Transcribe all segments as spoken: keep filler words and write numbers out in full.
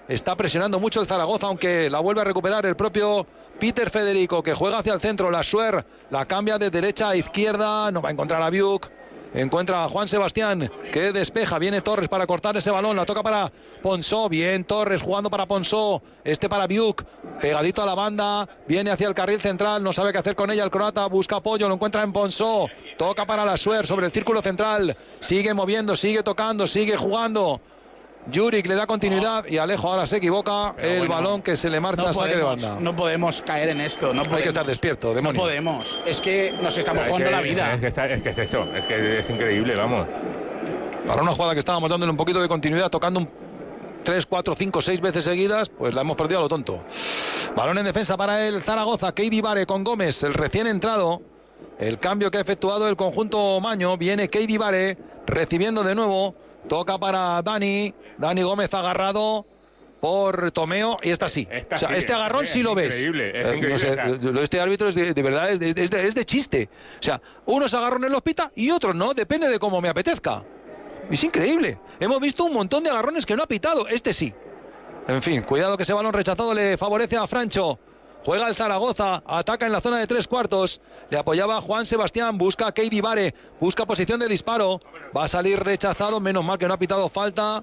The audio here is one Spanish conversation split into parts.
Está presionando mucho el Zaragoza, aunque la vuelve a recuperar el propio Peter Federico, que juega hacia el centro. La Suer la cambia de derecha a izquierda, no va a encontrar a Biuk. Encuentra a Juan Sebastián, que despeja. Viene Torres para cortar ese balón. La toca para Ponsó. Bien Torres jugando para Ponsó. Este para Biuk. Pegadito a la banda. Viene hacia el carril central. No sabe qué hacer con ella el croata. Busca apoyo. Lo encuentra en Ponsó. Toca para la Suer sobre el círculo central. Sigue moviendo, sigue tocando, sigue jugando. Juric le da continuidad y Alejo ahora se equivoca. Pero el bueno, balón que se le marcha no a saque podemos, de banda. No podemos caer en esto. No podemos. Hay que estar despierto, demonio. No podemos. Es que nos estamos Pero jugando es que, la vida. Es que, es que es eso. Es que es increíble, vamos. Para una jugada que estábamos dándole un poquito de continuidad, tocando un tres, cuatro, cinco, seis veces seguidas, pues la hemos perdido a lo tonto. Balón en defensa para el Zaragoza. Keidi Bare con Gómez, el recién entrado. El cambio que ha efectuado el conjunto maño. Viene Keidi Bare recibiendo de nuevo. Toca para Dani. Dani Gómez agarrado por Tomeo y esta sí. Esta o sea, sí, este agarrón sí lo ves. Increíble, es eh, increíble. No sé, o sea, este árbitro es de, de verdad es de, es, de, es de chiste. O sea, unos agarrones los pita y otros no, depende de cómo me apetezca. Es increíble. Hemos visto un montón de agarrones que no ha pitado. Este sí. En fin, cuidado que ese balón rechazado le favorece a Francho. Juega el Zaragoza, ataca en la zona de tres cuartos. Le apoyaba Juan Sebastián, busca a Keidi Bare, busca posición de disparo. Va a salir rechazado, menos mal que no ha pitado falta.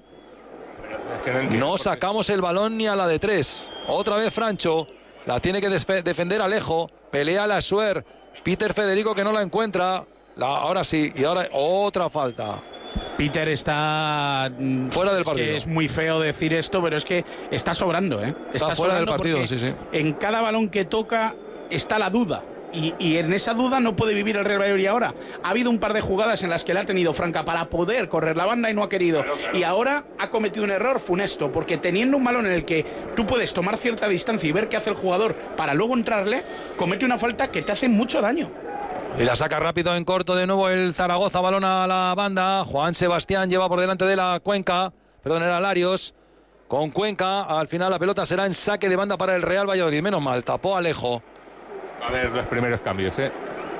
Es que no, no sacamos el balón ni a la de tres. Otra vez Francho, la tiene que defender Alejo. Pelea la Suer, Peter Federico que no la encuentra. La, ahora sí, y ahora otra falta. Peter está fuera del es partido. Que es muy feo decir esto, pero es que está sobrando, ¿eh? Está, está fuera del partido, sí, sí. En cada balón que toca está la duda. Y, y en esa duda no puede vivir el Real Valladolid ahora. Ha habido un par de jugadas en las que le ha tenido Franca para poder correr la banda y no ha querido. Y ahora ha cometido un error funesto, porque teniendo un balón en el que tú puedes tomar cierta distancia y ver qué hace el jugador para luego entrarle, comete una falta que te hace mucho daño. Y la saca rápido en corto de nuevo el Zaragoza, balón a la banda. Juan Sebastián lleva por delante de la Cuenca, perdón, era Larios. Con Cuenca, al final la pelota será en saque de banda para el Real Valladolid. Menos mal, tapó Alejo. A ver los primeros cambios, ¿eh?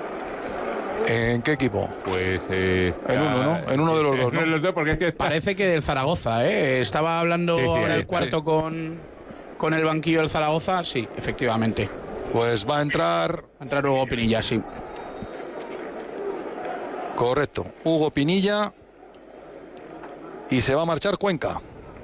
¿En qué equipo? Pues eh, en uno, ¿no? En uno de los dos, ¿no? En los dos, porque es que está... Parece que del Zaragoza, ¿eh? Estaba hablando sí, sí, ahora sí, el cuarto sí. con, con el banquillo del Zaragoza. Sí, efectivamente. Pues va a entrar... Va a entrar Hugo Pinilla, sí. Correcto. Hugo Pinilla. Y se va a marchar Cuenca.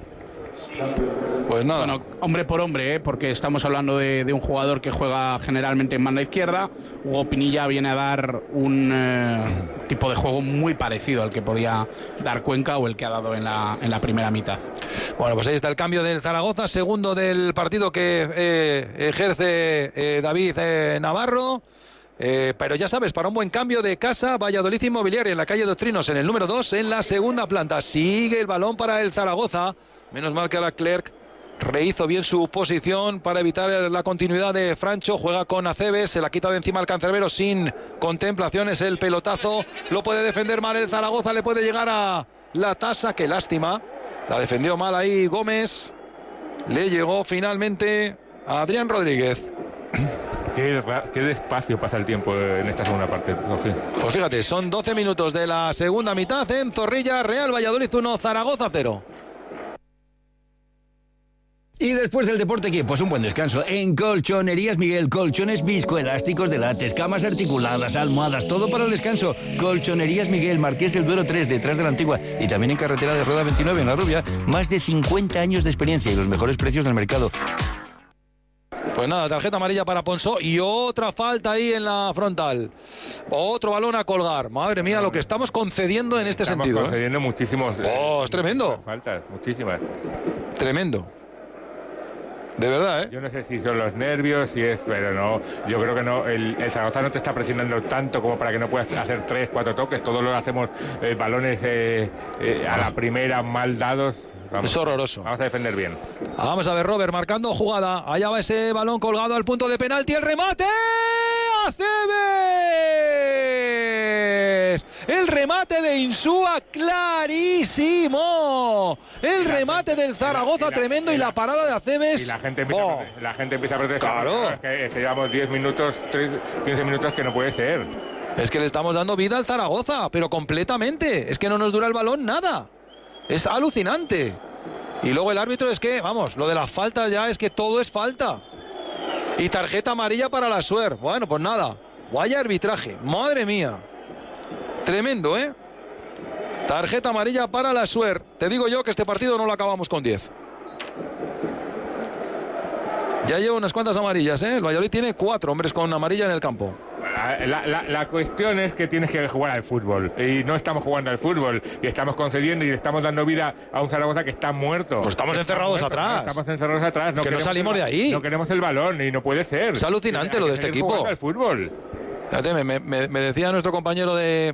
Pues nada. Bueno, hombre por hombre, ¿eh? Porque estamos hablando de, de un jugador que juega generalmente en banda izquierda. Hugo Pinilla viene a dar un eh, tipo de juego muy parecido al que podía dar Cuenca o el que ha dado en la, en la primera mitad. Bueno, pues ahí está el cambio del Zaragoza, segundo del partido que eh, ejerce eh, David eh, Navarro. Eh, pero ya sabes, para un buen cambio de casa, Valladolid Inmobiliaria en la calle Doctrinos, en el número dos, en la segunda planta. Sigue el balón para el Zaragoza. Menos mal que ahora Clerc rehizo bien su posición para evitar la continuidad de Francho. Juega con Aceves, se la quita de encima al cancerbero sin contemplaciones. El pelotazo lo puede defender mal el Zaragoza, le puede llegar a la tasa. Qué lástima, la defendió mal ahí Gómez. Le llegó finalmente a Adrián Rodríguez. Qué, qué despacio pasa el tiempo en esta segunda parte, Rogi. Pues fíjate, son doce minutos de la segunda mitad en Zorrilla. Real Valladolid uno, Zaragoza cero. Y después del deporte, ¿qué? Pues un buen descanso. En Colchonerías Miguel, colchones viscoelásticos de látex, camas articuladas, almohadas, todo para el descanso. Colchonerías Miguel, Marqués del Duero tres, detrás de la Antigua. Y también en carretera de Rueda veintinueve, en La Rubia. Más de cincuenta años de experiencia y los mejores precios del mercado. Pues nada, tarjeta amarilla para Ponsó y otra falta ahí en la frontal. Otro balón a colgar. Madre mía, lo que estamos concediendo en este estamos sentido. Estamos concediendo ¿eh? muchísimos. Oh, es tremendo. Faltas, muchísimas. Tremendo. De verdad, ¿eh? Yo no sé si son los nervios, si es, pero no, yo creo que no, el, el Zaragoza no te está presionando tanto como para que no puedas hacer tres, cuatro toques, todos lo hacemos eh, balones eh, eh, a la primera mal dados. Vamos, es horroroso. Vamos a defender bien. Vamos a ver, Robert, marcando jugada. Allá va ese balón colgado al punto de penalti. ¡El remate! ¡Aceves! El remate de Insúa, clarísimo. El remate del Zaragoza, la, tremendo. Y la, y la parada de Aceves. Y la gente empieza, oh. a, la gente empieza a protestar. Claro. Es que, es que llevamos diez minutos, quince minutos que no puede ser. Es que le estamos dando vida al Zaragoza, pero completamente. Es que no nos dura el balón nada. Es alucinante. Y luego el árbitro es que, vamos, lo de las faltas ya es que todo es falta. Y tarjeta amarilla para la Suer. Bueno, pues nada. Vaya arbitraje. Madre mía. Tremendo, ¿eh? Tarjeta amarilla para la Suer. Te digo yo que este partido no lo acabamos con diez. Ya lleva unas cuantas amarillas, ¿eh? El Valladolid tiene cuatro hombres con amarilla en el campo. La, la, la cuestión es que tienes que jugar al fútbol y no estamos jugando al fútbol y estamos concediendo y le estamos dando vida a un Zaragoza que está muerto. Pues estamos está encerrados muerto, atrás. No, estamos encerrados atrás. No que no salimos el, de ahí. No queremos el balón y no puede ser. Es alucinante lo de este equipo. Al fútbol. Fíjate, me, me, me decía nuestro compañero de,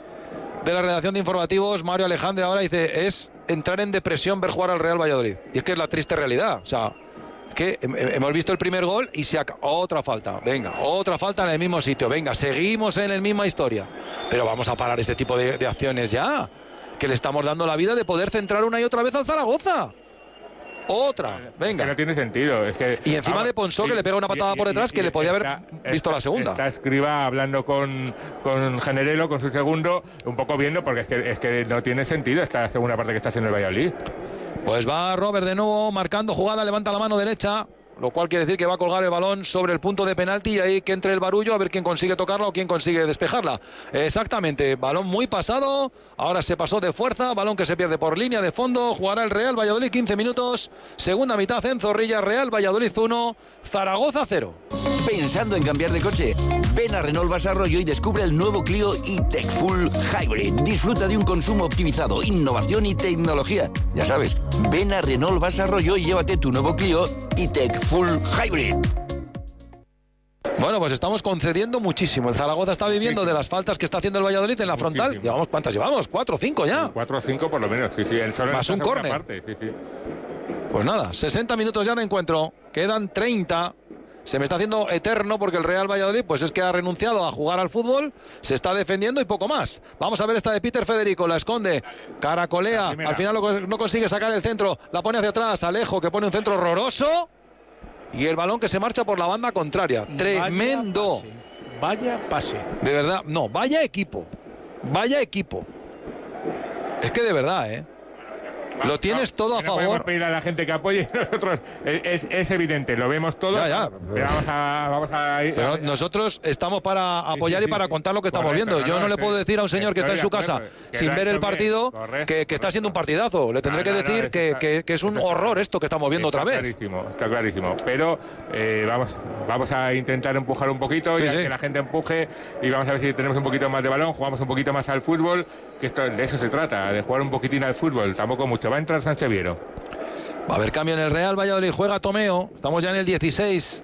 de la redacción de informativos, Mario Alejandre, ahora dice, es entrar en depresión ver jugar al Real Valladolid. Y es que es la triste realidad. O sea, que hemos visto el primer gol y se acaba. Otra falta, venga, otra falta en el mismo sitio, venga, seguimos en la misma historia, pero vamos a parar este tipo de, de acciones ya, que le estamos dando la vida de poder centrar una y otra vez al Zaragoza. Otra, venga. Que no tiene sentido. Es que, y encima vamos, de Ponsó, y, que le pega una patada y, por detrás, y, que y, le podía está, haber visto está, la segunda. Está Escribá hablando con, con Generelo, con su segundo, un poco viendo, porque es que, es que no tiene sentido esta segunda parte que está haciendo el Valladolid. Pues va Robert de nuevo marcando jugada, levanta la mano derecha, lo cual quiere decir que va a colgar el balón sobre el punto de penalti y ahí que entre el barullo a ver quién consigue tocarla o quién consigue despejarla. Exactamente, balón muy pasado, ahora se pasó de fuerza, balón que se pierde por línea de fondo, jugará el Real Valladolid quince minutos, segunda mitad en Zorrilla, Real Valladolid uno, Zaragoza cero. ¿Pensando en cambiar de coche? Ven a Renault Basarroyo y descubre el nuevo Clio E-Tech Full Hybrid. Disfruta de un consumo optimizado, innovación y tecnología. Ya sabes, ven a Renault Basarroyo y llévate tu nuevo Clio E-Tech Full Hybrid. Bueno, pues estamos concediendo muchísimo. El Zaragoza está viviendo de las faltas que está haciendo el Valladolid en la Muchísimo. frontal. Llevamos, ¿cuántas llevamos? ¿Cuatro o cinco ya? Cuatro o cinco por lo menos, sí, sí. El solo Más un córner. Parte, sí, sí. Pues nada, sesenta minutos ya de encuentro. Quedan treinta. Se me está haciendo eterno porque el Real Valladolid pues es que ha renunciado a jugar al fútbol, se está defendiendo y poco más. Vamos a ver esta de Peter Federico, la esconde, caracolea, al final lo, no consigue sacar el centro, la pone hacia atrás, Alejo que pone un centro horroroso y el balón que se marcha por la banda contraria. Tremendo. Vaya pase. Vaya pase. De verdad, no, vaya equipo, vaya equipo. Es que de verdad, ¿eh? Lo tienes todo a no favor. Podemos pedir a la gente que apoye nosotros. Es, es, es evidente, lo vemos todo. Ya, ya. Pero vamos a, vamos a ir. Pero nosotros estamos para apoyar sí, sí, y para sí. contar lo que estamos Correcto, viendo. Yo no, no, no, le puedo decir a un señor que está en su casa sin ver el partido correcto, que, que está siendo un partidazo. Le tendré no, que no, decir no, que, está, que, que es un horror esto que estamos viendo está otra vez. Clarísimo, está clarísimo. Pero eh, vamos, vamos a intentar empujar un poquito, sí, y sí. que la gente empuje y vamos a ver si tenemos un poquito más de balón, jugamos un poquito más al fútbol, que esto, de eso se trata, de jugar un poquitín al fútbol, tampoco mucho. Va a entrar Sánchez Viero. Va a haber cambio en el Real Valladolid, juega Tomeo, estamos ya en el dieciséis.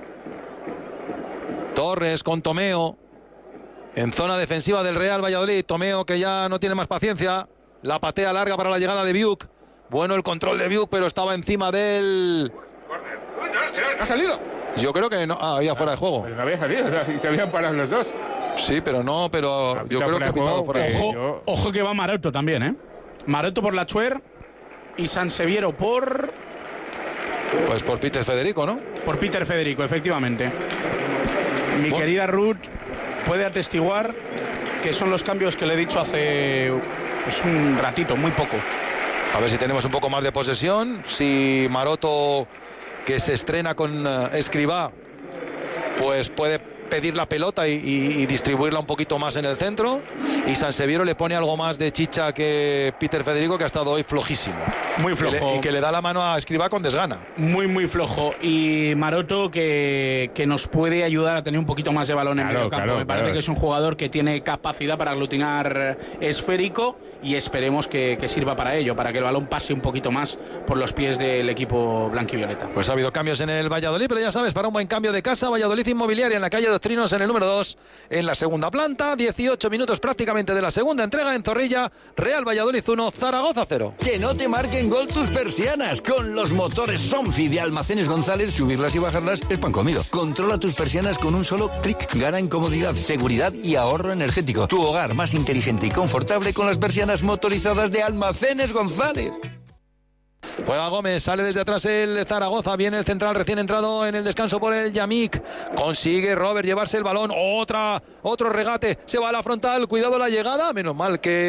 Torres con Tomeo en zona defensiva del Real Valladolid. Tomeo que ya no tiene más paciencia, la patea larga para la llegada de Biuk. Bueno el control de Biuk, pero estaba encima del... ¿Ha salido? Yo creo que no, ah, había fuera de juego. Pero no había salido, y se habían parado los dos. Sí, pero no, pero yo creo que ha pitado fuera de juego. Ojo, yo- ojo que va Maroto también, ¿eh? Maroto por la Chuer y Sanseviero por Pues por Peter Federico, ¿no? por Peter Federico, efectivamente. Mi Bueno. querida Ruth puede atestiguar que son los cambios que le he dicho hace pues, un ratito, muy poco. A ver si tenemos un poco más de posesión. Si Maroto, que se estrena con uh, Escribá, pues puede pedir la pelota y, y, y distribuirla un poquito más en el centro. Y Sanseviero le pone algo más de chicha que Peter Federico, que ha estado hoy flojísimo. Muy Que le- flojo. y que le da la mano a Escribá con desgana. Muy, muy flojo. Y Maroto que, que nos puede ayudar a tener un poquito más de balón en Claro, medio campo. claro, Me parece claro. que es un jugador que tiene capacidad para aglutinar esférico y esperemos que, que sirva para ello, para que el balón pase un poquito más por los pies del equipo blanquivioleta. Pues ha habido cambios en el Valladolid, pero ya sabes, para un buen cambio de casa, Valladolid Inmobiliaria en la calle Doctrinos en el número dos, en la segunda planta, dieciocho minutos prácticamente de la segunda entrega en Zorrilla, Real Valladolid uno, Zaragoza cero. Que no te marquen gol tus persianas. Con los motores Sonfi de Almacenes González, subirlas y bajarlas es pan comido. Controla tus persianas con un solo clic. Gana en comodidad, seguridad y ahorro energético. Tu hogar más inteligente y confortable con las persianas motorizadas de Almacenes González. Juega Gómez, sale desde atrás el Zaragoza, viene el central recién entrado en el descanso por el Yamik, consigue Robert llevarse el balón, otra, otro regate, se va a la frontal, cuidado la llegada, menos mal que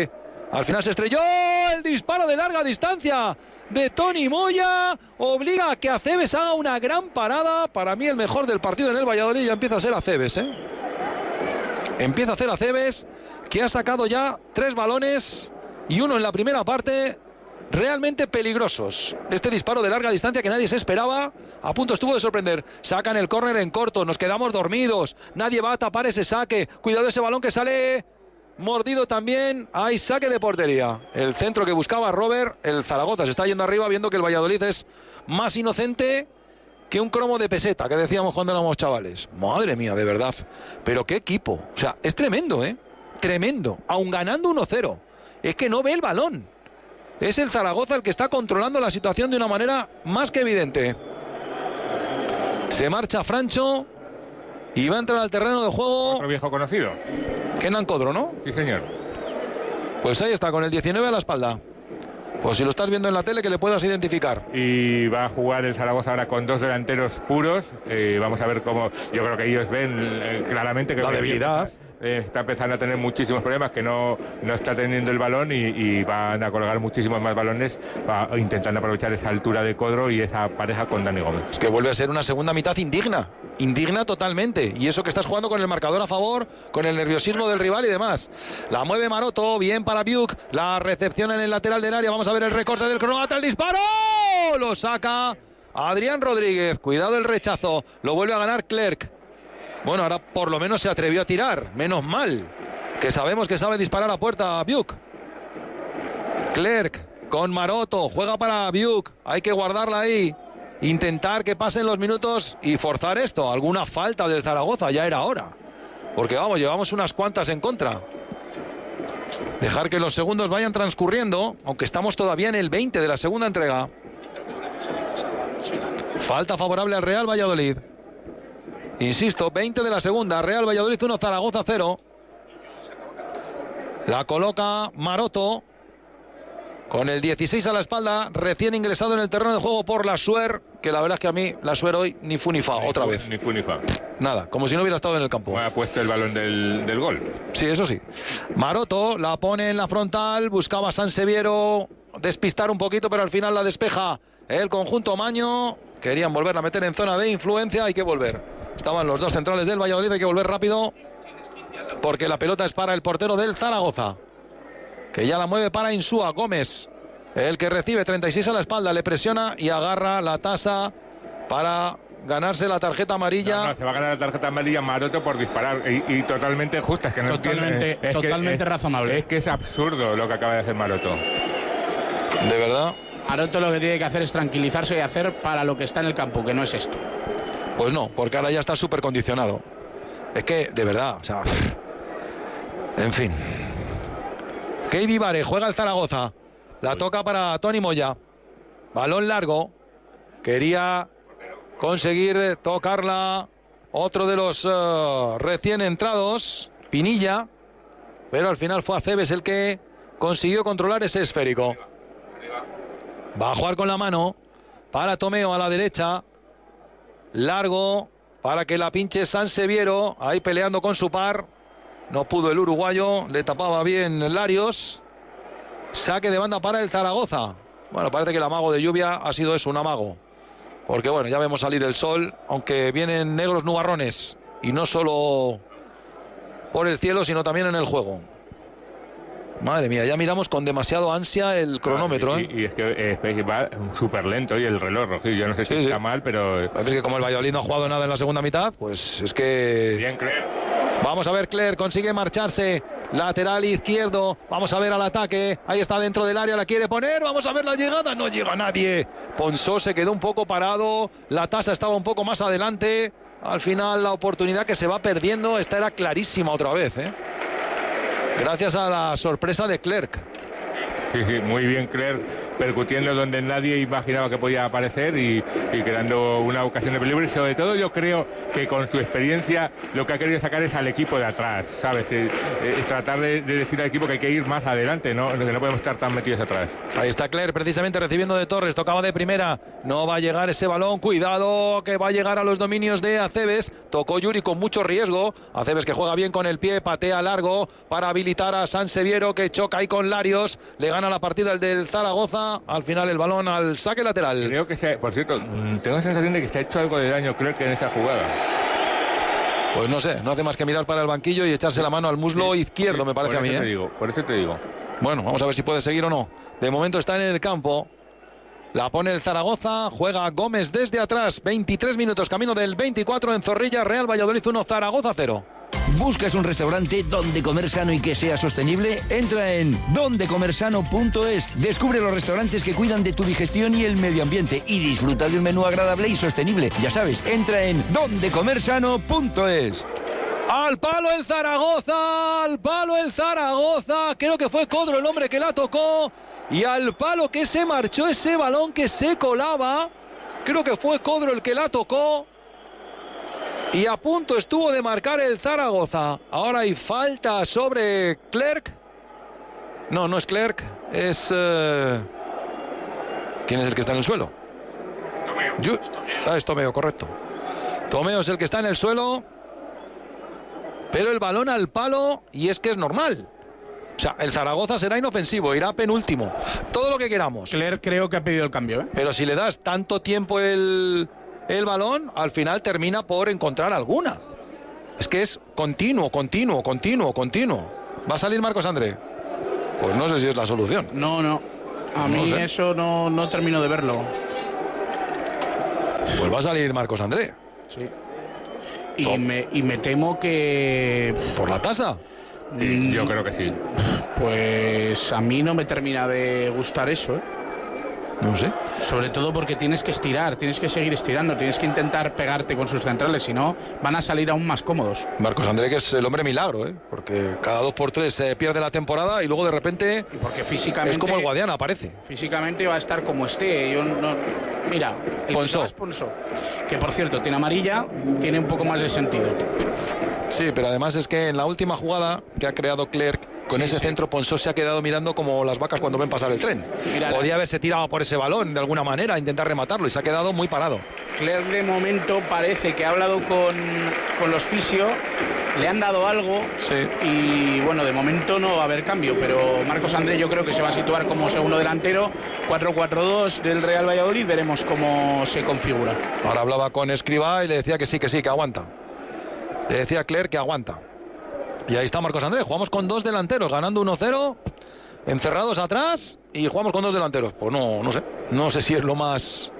Al final se estrelló. El disparo de larga distancia de Toni Moya obliga a que Acebes haga una gran parada. Para mí el mejor del partido en el Valladolid ya empieza a ser Acebes, ¿eh? Empieza a ser Acebes, que ha sacado ya tres balones y uno en la primera parte realmente peligrosos. Este disparo de larga distancia que nadie se esperaba, a punto estuvo de sorprender. Sacan el córner en corto, nos quedamos dormidos, nadie va a tapar ese saque. Cuidado ese balón que sale mordido también. Hay saque de portería. El centro que buscaba Robert, el Zaragoza se está yendo arriba viendo que el Valladolid es más inocente que un cromo de peseta, que decíamos cuando éramos chavales. Madre mía, de verdad. Pero qué equipo. O sea, es tremendo, ¿eh? Tremendo. Aun ganando uno cero. Es que no ve el balón. Es el Zaragoza el que está controlando la situación de una manera más que evidente. Se marcha Francho y va a entrar al terreno de juego. Otro viejo conocido. Kenan Codro, ¿no? Sí, señor. Pues ahí está, con el diecinueve a la espalda. Pues si lo estás viendo en la tele, que le puedas identificar. Y va a jugar el Zaragoza ahora con dos delanteros puros. Eh, vamos a ver cómo. Yo creo que ellos ven eh, claramente que la debilidad. Eh, está empezando a tener muchísimos problemas, que no, no está teniendo el balón y, y van a colgar muchísimos más balones, va, intentando aprovechar esa altura de Codro y esa pareja con Dani Gómez. Es que vuelve a ser una segunda mitad indigna, indigna totalmente, y eso que estás jugando con el marcador a favor, con el nerviosismo del rival y demás. La mueve Maroto, bien para Biuk, la recepción en el lateral del área, vamos a ver el recorte del cronómetro, el disparo, lo saca Adrián Rodríguez, cuidado el rechazo, lo vuelve a ganar Clerc. Bueno, ahora por lo menos se atrevió a tirar. Menos mal, que sabemos que sabe disparar a puerta Biuk. Clerc con Maroto, juega para Biuk. Hay que guardarla ahí. Intentar que pasen los minutos y forzar esto. Alguna falta del Zaragoza, ya era hora. Porque vamos, llevamos unas cuantas en contra. Dejar que los segundos vayan transcurriendo, aunque estamos todavía en el veinte de la segunda entrega. Falta favorable al Real Valladolid. Insisto, veinte de la segunda, Real Valladolid uno, Zaragoza cero. La coloca Maroto, con el dieciséis a la espalda, recién ingresado en el terreno de juego por Lassuer, que la verdad es que a mí Lassuer hoy ni fu ni fa, ni otra fu, vez. Ni fu ni fa. Nada, como si no hubiera estado en el campo. Ha puesto el balón del, del gol. Sí, eso sí. Maroto la pone en la frontal, buscaba a Sanseviero despistar un poquito, pero al final la despeja el conjunto Maño. Querían volverla a meter en zona de influencia, hay que volver. Estaban los dos centrales del Valladolid, hay que volver rápido porque la pelota es para el portero del Zaragoza, que ya la mueve para Insúa. Gómez, el que recibe, treinta y seis a la espalda, le presiona y agarra la tasa para ganarse la tarjeta amarilla. No, no, se va a ganar la tarjeta amarilla Maroto por disparar y, y totalmente justa. Es que no totalmente, entiende, es totalmente que, es, razonable. Es que es absurdo lo que acaba de hacer Maroto. De verdad. Maroto lo que tiene que hacer es tranquilizarse y hacer para lo que está en el campo, que no es esto. Pues no, porque ahora ya está súper condicionado. Es que, de verdad, o sea... En fin. Keidi Vare, juega el Zaragoza. La toca para Toni Moya. Balón largo. Quería conseguir tocarla otro de los uh, recién entrados, Pinilla. Pero al final fue Acebes el que consiguió controlar ese esférico. Va a jugar con la mano para Tomeo a la derecha. Largo para que la pinche Sanseviero, ahí peleando con su par. No pudo el uruguayo, le tapaba bien Larios. Saque de banda para el Zaragoza. Bueno, parece que el amago de lluvia ha sido eso, un amago. Porque bueno, ya vemos salir el sol, aunque vienen negros nubarrones. Y no solo por el cielo, sino también en el juego. Madre mía, ya miramos con demasiado ansia el cronómetro. Ah, y, ¿eh? y es que eh, va súper lento y el reloj rojo. Yo no sé si sí, está sí. mal, pero... Es que como el Valladolid no ha jugado nada en la segunda mitad, pues es que... Bien, Clerc. Vamos a ver, Clerc consigue marcharse. Lateral izquierdo. Vamos a ver al ataque. Ahí está dentro del área, la quiere poner. Vamos a ver la llegada. No llega nadie. Ponsó se quedó un poco parado. La tasa estaba un poco más adelante. Al final la oportunidad que se va perdiendo. Esta era clarísima otra vez, ¿eh? Gracias a la sorpresa de Clerc. Sí, sí, muy bien Clerc, percutiendo donde nadie imaginaba que podía aparecer y, y creando una ocasión de peligro. Y sobre todo yo creo que con su experiencia lo que ha querido sacar es al equipo de atrás, ¿sabes? Es, es tratar de, de decir al equipo que hay que ir más adelante, ¿no? Que no podemos estar tan metidos atrás. Ahí está Clerc precisamente recibiendo de Torres, tocaba de primera, no va a llegar ese balón, cuidado que va a llegar a los dominios de Acebes, tocó Yuri con mucho riesgo, Acebes que juega bien con el pie, patea largo para habilitar a Sanseviero que choca ahí con Larios, le gana la partida el del Zaragoza, al final el balón al saque lateral. Creo que se, por cierto, tengo la sensación de que se ha hecho algo de daño Clerc en esa jugada. Pues no sé, no hace más que mirar para el banquillo y echarse la mano al muslo sí, izquierdo, sí, me parece a mí. Te ¿eh? digo, por eso te digo. Bueno, vamos a ver si puede seguir o no. De momento está en el campo. La pone el Zaragoza, juega Gómez desde atrás, veintitrés minutos, camino del veinticuatro en Zorrilla, Real Valladolid uno, Zaragoza cero. ¿Buscas un restaurante donde comer sano y que sea sostenible? Entra en donde comer sano punto es. Descubre los restaurantes que cuidan de tu digestión y el medio ambiente y disfruta de un menú agradable y sostenible. Ya sabes, entra en donde comer sano punto es. Al palo el Zaragoza, al palo el Zaragoza, creo que fue Codro el hombre que la tocó y al palo que se marchó ese balón que se colaba, creo que fue Codro el que la tocó. Y a punto estuvo de marcar el Zaragoza. Ahora hay falta sobre Clerc. No, no es Clerc. Es... Uh... ¿Quién es el que está en el suelo? Tomeo. Yo... Ah, es Tomeo, correcto. Tomeo es el que está en el suelo. Pero el balón al palo. Y es que es normal. O sea, el Zaragoza será inofensivo. Irá penúltimo. Todo lo que queramos. Clerc creo que ha pedido el cambio, ¿eh? Pero si le das tanto tiempo el... el balón, al final termina por encontrar alguna. Es que es continuo, continuo, continuo, continuo. ¿Va a salir Marcos André? Pues no sé si es la solución. No, no. A no mí sé. eso no, no termino de verlo. Pues va a salir Marcos André. Sí. Y me, y me temo que... ¿Por la tasa? Sí, yo creo que sí. Pues a mí no me termina de gustar eso, ¿eh? No sé. Sobre todo porque tienes que estirar, tienes que seguir estirando, tienes que intentar pegarte con sus centrales, si no van a salir aún más cómodos. Marcos André, que es el hombre milagro, ¿eh? Porque cada dos por tres se pierde la temporada y luego de repente y porque físicamente es como el Guadiana, aparece. Físicamente va a estar como esté. Yo no, mira, el Ponsó. que, Ponsó, que por cierto tiene amarilla, tiene un poco más de sentido. Sí, pero además es que en la última jugada que ha creado Clerc, con sí, ese sí. centro, Ponsó se ha quedado mirando como las vacas cuando ven pasar el tren. Mira, podía haberse tirado por ese balón de alguna manera, intentar rematarlo, y se ha quedado muy parado. Clerc de momento parece que ha hablado con, con los fisio, le han dado algo, sí. Y bueno, de momento no va a haber cambio, pero Marcos André yo creo que se va a situar como segundo delantero, cuatro cuatro dos del Real Valladolid, veremos cómo se configura. Ahora hablaba con Escribá y le decía que sí, que sí, que aguanta. Le decía a Clerc que aguanta. Y ahí está Marcos André. Jugamos con dos delanteros, ganando uno cero, encerrados atrás, y jugamos con dos delanteros. Pues no, no sé. No sé si es lo más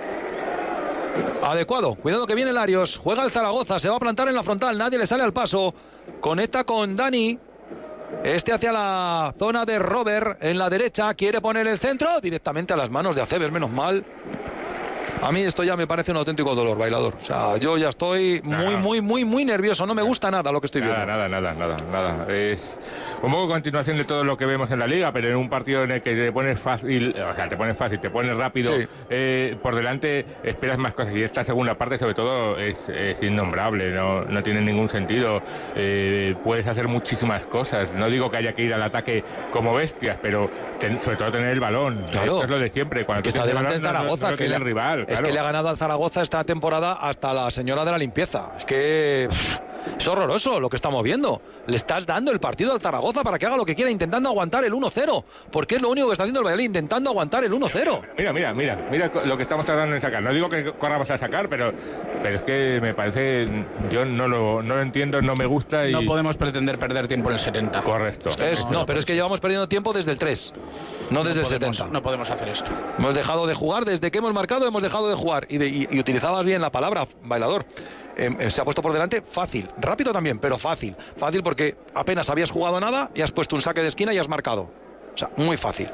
adecuado. Cuidado que viene Larios. Juega el Zaragoza, se va a plantar en la frontal. Nadie le sale al paso. Conecta con Dani. Este hacia la zona de Robert en la derecha. Quiere poner el centro directamente a las manos de Acebes, menos mal. A mí esto ya me parece un auténtico dolor, Bailador. O sea, yo ya estoy muy, muy, muy, muy nervioso. No me gusta nada lo que estoy nada, viendo. Nada, nada, nada, nada. Es un poco continuación de todo lo que vemos en la Liga, pero en un partido en el que te pones fácil, o sea, te pones fácil, te pones rápido, sí. eh, por delante esperas más cosas. Y esta segunda parte, sobre todo, es, es innombrable, no, no tiene ningún sentido. Eh, puedes hacer muchísimas cosas. No digo que haya que ir al ataque como bestias, pero ten, sobre todo tener el balón. Claro. Esto es lo de siempre. Cuando que está delante del Zaragoza, no, no que le, el rival. Es claro. que le ha ganado al Zaragoza esta temporada hasta la señora de la limpieza. Es que pff, es horroroso lo que estamos viendo. Le estás dando el partido al Zaragoza para que haga lo que quiera, intentando aguantar el uno cero. Porque es lo único que está haciendo el Valladolid, intentando aguantar el uno cero. Mira, mira, mira, mira lo que estamos tratando de sacar. No digo que corramos a sacar, pero, pero es que me parece, yo no lo, no lo entiendo, no me gusta. Y... No podemos pretender perder tiempo en el setenta. Correcto. Es que es, no, no, pero es que llevamos perdiendo tiempo desde el tres, no, no desde podemos, el setenta. No podemos hacer esto. Hemos dejado de jugar, desde que hemos marcado hemos dejado de jugar. Y, de, y, y utilizabas bien la palabra, Bailador. Eh, se ha puesto por delante fácil, rápido también, pero fácil. Fácil porque apenas habías jugado nada y has puesto un saque de esquina y has marcado. O sea, muy fácil.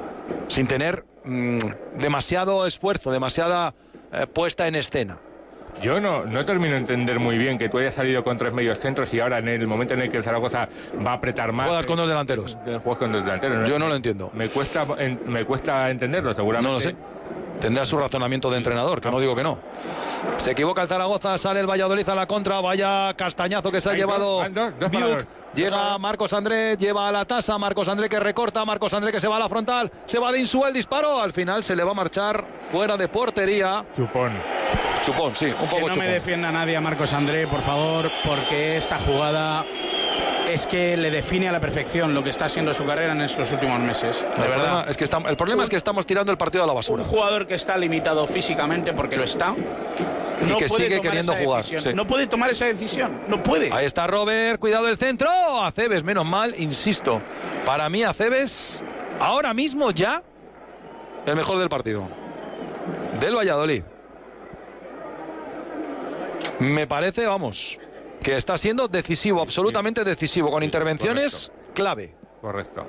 Sin tener mmm, demasiado esfuerzo, demasiada eh, puesta en escena. Yo no, no termino de entender muy bien que tú hayas salido con tres medios centros y ahora en el momento en el que el Zaragoza va a apretar más... Juegas con dos delanteros. Juegas con dos delanteros. ¿no? Yo no lo entiendo. Me cuesta, en, me cuesta entenderlo, seguramente. No lo sé. Tendrá su razonamiento de entrenador, que no digo que no. Se equivoca el Zaragoza, sale el Valladolid a la contra, vaya castañazo que se ha llevado Biuk. Llega Marcos André, lleva a la tasa, Marcos André que recorta, Marcos André que se va a la frontal, se va de Insúa el disparo, al final se le va a marchar fuera de portería. Chupón. Chupón, sí, un poco chupón. Que no me defienda nadie a Marcos André, por favor, porque esta jugada es que le define a la perfección lo que está siendo su carrera en estos últimos meses. De el verdad. Problema es que estamos, el problema un, es que estamos tirando el partido a la basura. Un jugador que está limitado físicamente porque lo está. Y no que puede sigue queriendo jugar. Sí. No puede tomar esa decisión. No puede. Ahí está Robert, cuidado el centro. Acebes, menos mal, insisto. Para mí, Acebes, ahora mismo ya, el mejor del partido. Del Valladolid. Me parece, vamos, que está siendo decisivo, absolutamente sí, decisivo, con sí, intervenciones correcto. Clave. Correcto.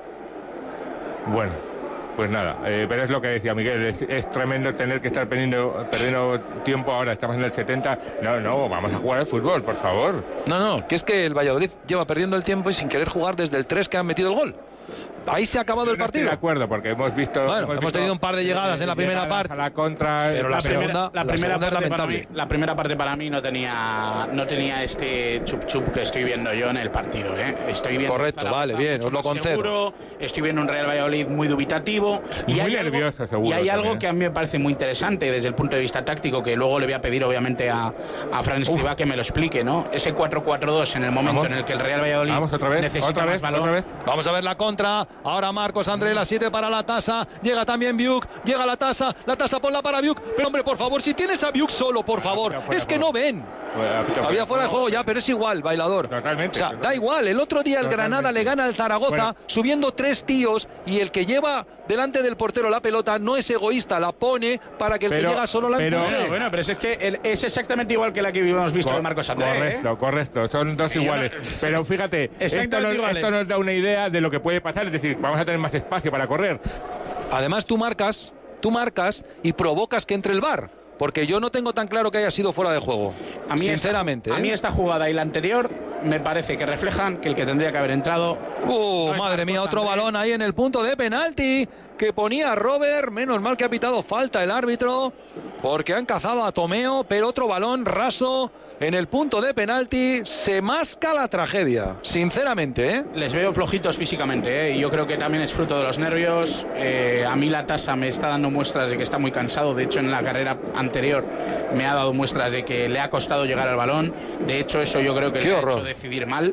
Bueno, pues nada, eh, pero es lo que decía Miguel, es, es tremendo tener que estar perdiendo, perdiendo tiempo ahora, estamos en el setenta, no, no, vamos a jugar al fútbol, por favor. No, no, que es que el Valladolid lleva perdiendo el tiempo y sin querer jugar desde el tres que han metido el gol. Ahí se ha acabado Yo el no partido. Estoy de acuerdo, porque hemos visto. Bueno, hemos, hemos visto, tenido un par de llegadas en la primera parte. A la contra, pero la, la segunda, primera, la la primera segunda parte es lamentable. Para mí, la primera parte para mí no tenía, no tenía este chup chup que estoy viendo yo en el partido. ¿eh? Estoy viendo correcto, vale, bien, os lo concedo. Seguro, estoy viendo un Real Valladolid muy dubitativo. Y muy hay nervioso, algo, seguro. Y hay también. algo que a mí me parece muy interesante desde el punto de vista táctico, que luego le voy a pedir, obviamente, a, a Fran Escribá que me lo explique, ¿no? Ese cuatro cuatro dos en el momento vamos, en el que el Real Valladolid vamos, otra vez, necesita otra más vez, valor. Otra vez. Vamos a ver la contra. Ahora Marcos André la sirve para la tasa. Llega también Biuk. Llega la tasa. La tasa ponla para Biuk. Pero hombre, por favor, si tienes a Biuk solo, por favor. Es que no ven. Había fuera de juego ya, pero es igual, bailador. Totalmente. O sea, da igual. El otro día el Totalmente. Granada le gana al Zaragoza bueno. subiendo tres tíos y el que lleva delante del portero la pelota no es egoísta, la pone para que el pero, que llega solo la pero, empuje. Bueno, bueno, pero es que el, es exactamente igual que la que hemos visto Cor de Marcos André. Correcto, ¿eh? correcto. Son dos y iguales. No, pero fíjate, esto nos, esto nos da una idea de lo que puede pasar. Es decir, vamos a tener más espacio para correr. Además, tú marcas, tú marcas y provocas que entre el V A R. Porque yo no tengo tan claro que haya sido fuera de juego. A mí sinceramente. Esta, ¿eh? A mí esta jugada y la anterior me parece que reflejan que el que tendría que haber entrado. ¡Uh, no madre mía! Otro André. balón ahí en el punto de penalti que ponía Robert. Menos mal que ha pitado falta el árbitro porque han cazado a Tomeo, pero otro balón raso en el punto de penalti. Se masca la tragedia, sinceramente, ¿eh? Les veo flojitos físicamente, ¿eh? Y yo creo que también es fruto de los nervios. Eh, a mí la tasa me está dando muestras de que está muy cansado. De hecho, en la carrera anterior me ha dado muestras de que le ha costado llegar al balón. De hecho, eso yo creo que Qué le horror. ha hecho decidir mal.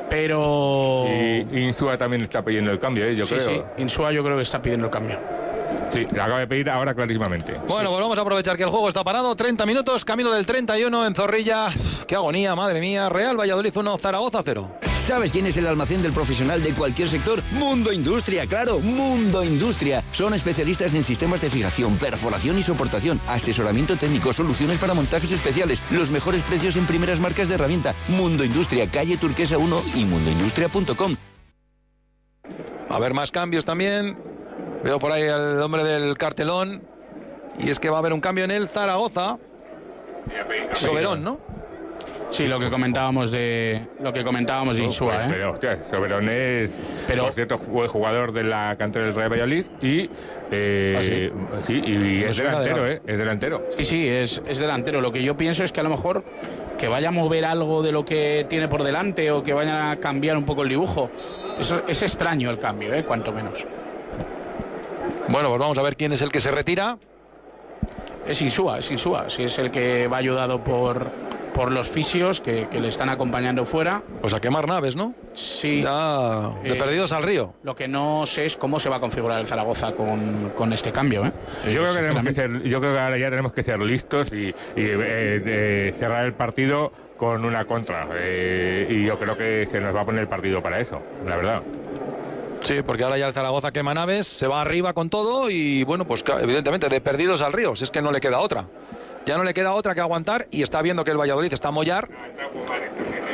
Pero... Y Insúa también está pidiendo el cambio, ¿eh? Yo sí, creo. Sí, Insúa yo creo que está pidiendo el cambio. Sí, lo acaba de pedir ahora clarísimamente. Bueno, sí. pues vamos a aprovechar que el juego está parado. treinta minutos, camino del treinta y uno en Zorrilla. ¡Qué agonía, madre mía! Real Valladolid uno, Zaragoza cero. ¿Sabes quién es el almacén del profesional de cualquier sector? Mundo Industria, claro, Mundo Industria. Son especialistas en sistemas de fijación, perforación y soportación, asesoramiento técnico, soluciones para montajes especiales, los mejores precios en primeras marcas de herramienta. Mundo Industria, calle Turquesa uno y mundo industria punto com. A ver, más cambios también. Veo por ahí al hombre del cartelón. Y es que va a haber un cambio en el Zaragoza. Soberón, ¿no? Sí, lo que comentábamos de lo que comentábamos de Insúa, ¿eh? Pero, hostia, Soberón es, pero, por cierto, fue jugador de la cantera del Real Valladolid y, eh, ¿Ah, sí? sí, y, y es delantero, ¿eh? Es delantero. Sí, sí, es, es delantero. Lo que yo pienso es que a lo mejor que vaya a mover algo de lo que tiene por delante o que vaya a cambiar un poco el dibujo. Es, es extraño el cambio, ¿eh? Cuanto menos. Bueno, pues vamos a ver quién es el que se retira. Es Insúa, es Insúa. Si es el que va ayudado por, por los fisios que, que le están acompañando fuera. Pues a quemar naves, ¿no? Sí. Ya de eh, perdidos al río. Lo que no sé es cómo se va a configurar el Zaragoza con, con este cambio, ¿eh? Yo creo que tenemos que ser, yo creo que ahora ya tenemos que ser listos y, y eh, de cerrar el partido con una contra. Eh, y yo creo que se nos va a poner el partido para eso, la verdad. Sí, porque ahora ya el Zaragoza quema naves, se va arriba con todo y bueno, pues evidentemente de perdidos al río, si es que no le queda otra. Ya no le queda otra que aguantar y está viendo que el Valladolid está a mollar.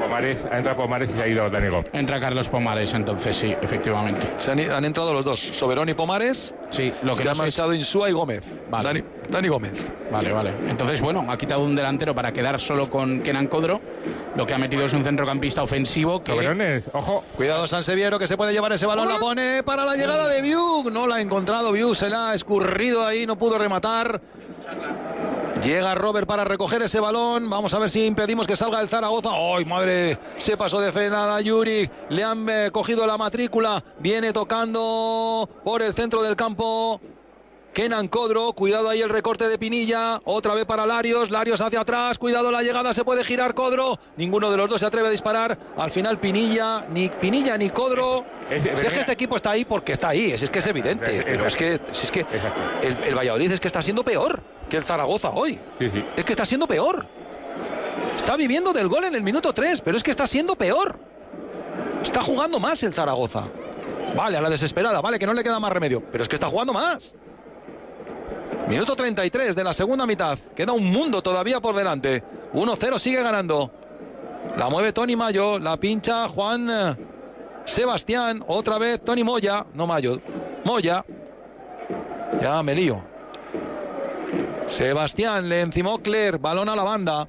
Pomares, ha entrado Pomares y se ha ido Dani Gómez. Entra Carlos Pomares, entonces sí, efectivamente. Se han, han entrado los dos, Soberón y Pomares. Sí, lo que se no han sé marchado es... Insúa y Gómez. Vale. Dani, Dani Gómez. Vale, vale. Entonces, bueno, ha quitado un delantero para quedar solo con Kenan Codro. Lo que ha metido es un centrocampista ofensivo que... Soberones, ojo. Cuidado Sanseviero, que se puede llevar ese balón. La pone para la llegada de Biuk. No la ha encontrado Biuk, se la ha escurrido ahí, no pudo rematar. Llega Robert para recoger ese balón. Vamos a ver si impedimos que salga el Zaragoza. ¡Ay, madre! Se pasó de frenada Yuri. Le han eh, cogido la matrícula. Viene tocando por el centro del campo Kenan Codro. Cuidado ahí el recorte de Pinilla. Otra vez para Larios. Larios hacia atrás. Cuidado la llegada. Se puede girar Codro. Ninguno de los dos se atreve a disparar. Al final Pinilla. Ni Pinilla ni Codro. Es, es, si es que este equipo está ahí porque está ahí. Es, es que es evidente. Es, pero es que, si es que el, el Valladolid es que está siendo peor que el Zaragoza hoy. Sí, sí. Es que está siendo peor. Está viviendo del gol en el minuto tres, pero es que está siendo peor. Está jugando más el Zaragoza. Vale, a la desesperada, vale, que no le queda más remedio, pero es que está jugando más. Minuto treinta y tres de la segunda mitad. Queda un mundo todavía por delante. uno cero, sigue ganando. La mueve Tony Mayo, la pincha Juan eh, Sebastián. Otra vez Tony Moya, no Mayo, Moya. Ya me lío. Sebastián, le encimó Cler, balón a la banda.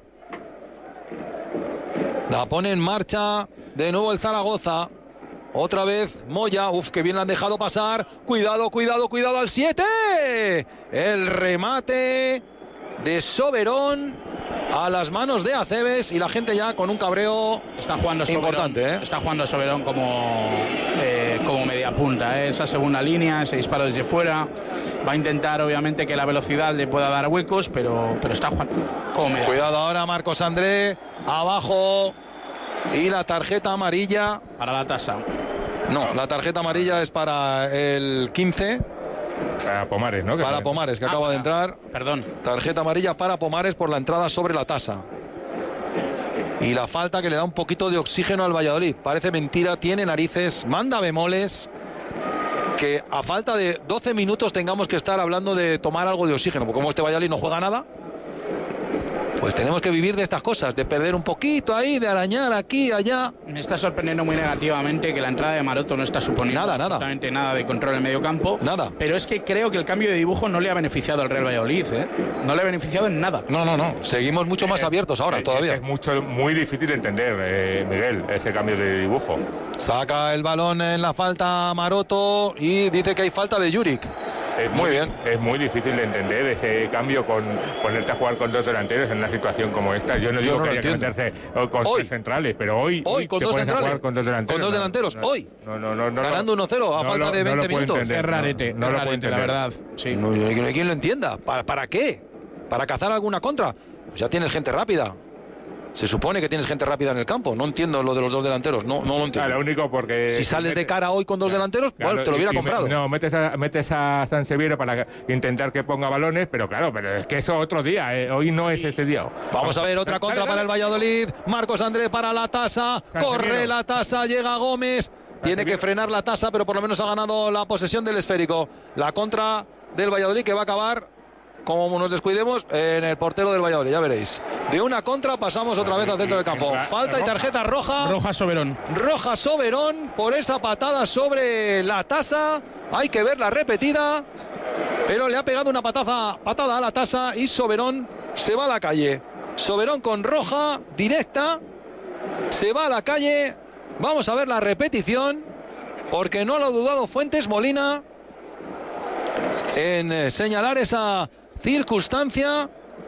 La pone en marcha de nuevo el Zaragoza. Otra vez Moya, uf, que bien la han dejado pasar. Cuidado, cuidado, cuidado al siete. El remate de Soberón a las manos de Aceves y la gente ya con un cabreo está jugando Soberón, importante, ¿eh? Está jugando Soberón como, eh, como media punta, ¿eh? Esa segunda línea, ese disparo desde fuera. Va a intentar obviamente que la velocidad le pueda dar huecos, pero, pero está jugando como media. Cuidado ahora Marcos André, abajo. Y la tarjeta amarilla para la tasa. No, la tarjeta amarilla es para el quince. Para Pomares, ¿no? Que para sabe. Pomares, que ah, acaba para, de entrar. Perdón. Tarjeta amarilla para Pomares por la entrada sobre la tasa. Y la falta que le da un poquito de oxígeno al Valladolid. Parece mentira, tiene narices, manda bemoles. Que a falta de doce minutos tengamos que estar hablando de tomar algo de oxígeno. Porque como este Valladolid no juega nada, pues tenemos que vivir de estas cosas, de perder un poquito ahí, de arañar aquí, allá. Me está sorprendiendo muy negativamente que la entrada de Maroto no está suponiendo nada, absolutamente nada. nada de control en el medio campo. Nada. Pero es que creo que el cambio de dibujo no le ha beneficiado al Real Valladolid, ¿eh? No le ha beneficiado en nada. No, no, no. Seguimos mucho más abiertos ahora, es, todavía. Es mucho, muy difícil de entender, eh, Miguel, ese cambio de dibujo. Saca el balón en la falta Maroto y dice que hay falta de Juric. Es muy, muy bien. Es muy difícil de entender ese cambio con ponerte a jugar con dos delanteros en una situación como esta. Yo no digo Yo no que haya que entiendo. meterse con Hoy. tres centrales, pero hoy, Hoy, con te dos pones a centrales. jugar con dos delanteros. Con dos no, delanteros, no, hoy. No, no, no, no, Ganando uno cero a no falta lo- de no lo veinte puedo minutos. entender, Es rarete, no, no es lo puedo rarete, la entender. verdad. Sí. No, no hay quien lo entienda. ¿Para, ¿Para qué? ¿Para cazar alguna contra? Pues ya tienes gente rápida. Se supone que tienes gente rápida en el campo. No entiendo lo de los dos delanteros. No, no lo entiendo. Ah, lo único porque... Si sales de cara hoy con dos delanteros, Claro, bueno, te lo hubiera y- y comprado. me- no, metes a, metes a Sanseviero para intentar que ponga balones, pero claro, pero es que eso otro día, eh, hoy no es ese día. Vamos a ver otra Dale, contra dale. para el Valladolid. Marcos André para la tasa. Corre la tasa, llega Gómez. Tiene que frenar la tasa, pero por lo menos ha ganado la posesión del esférico. La contra del Valladolid que va a acabar, como nos descuidemos, en el portero del Valladolid, ya veréis. De una contra pasamos otra vez al centro del campo. Falta y tarjeta roja. Roja Soberón. Roja Soberón por esa patada sobre la tasa. Hay que verla repetida. Pero le ha pegado una pataza, patada a la tasa y Soberón se va a la calle. Soberón con roja directa. Se va a la calle. Vamos a ver la repetición. Porque no lo ha dudado Fuentes Molina en eh, señalar esa circunstancia.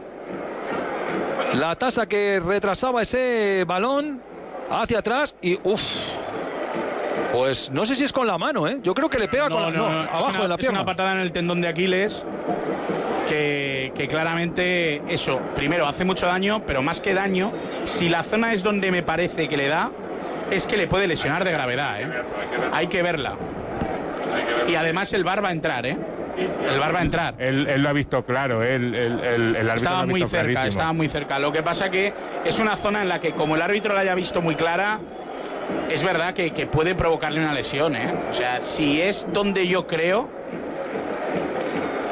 La tasa que retrasaba ese balón hacia atrás y uff. Pues no sé si es con la mano, ¿eh? Yo creo que le pega No, con la, no, no, no, abajo es una, de la es pierna. una patada en el tendón de Aquiles que, que claramente eso, primero hace mucho daño, pero más que daño, si la zona es donde me parece que le da, es que le puede lesionar de gravedad, ¿eh? Hay que verla. Y además el V A R va a entrar, ¿eh? El V A R va a entrar. Él, él lo ha visto claro, él, el, el, el árbitro Estaba lo ha muy visto cerca, clarísimo. estaba muy cerca. Lo que pasa que es una zona en la que, como el árbitro la haya visto muy clara, es verdad que, que puede provocarle una lesión, ¿eh? O sea, si es donde yo creo,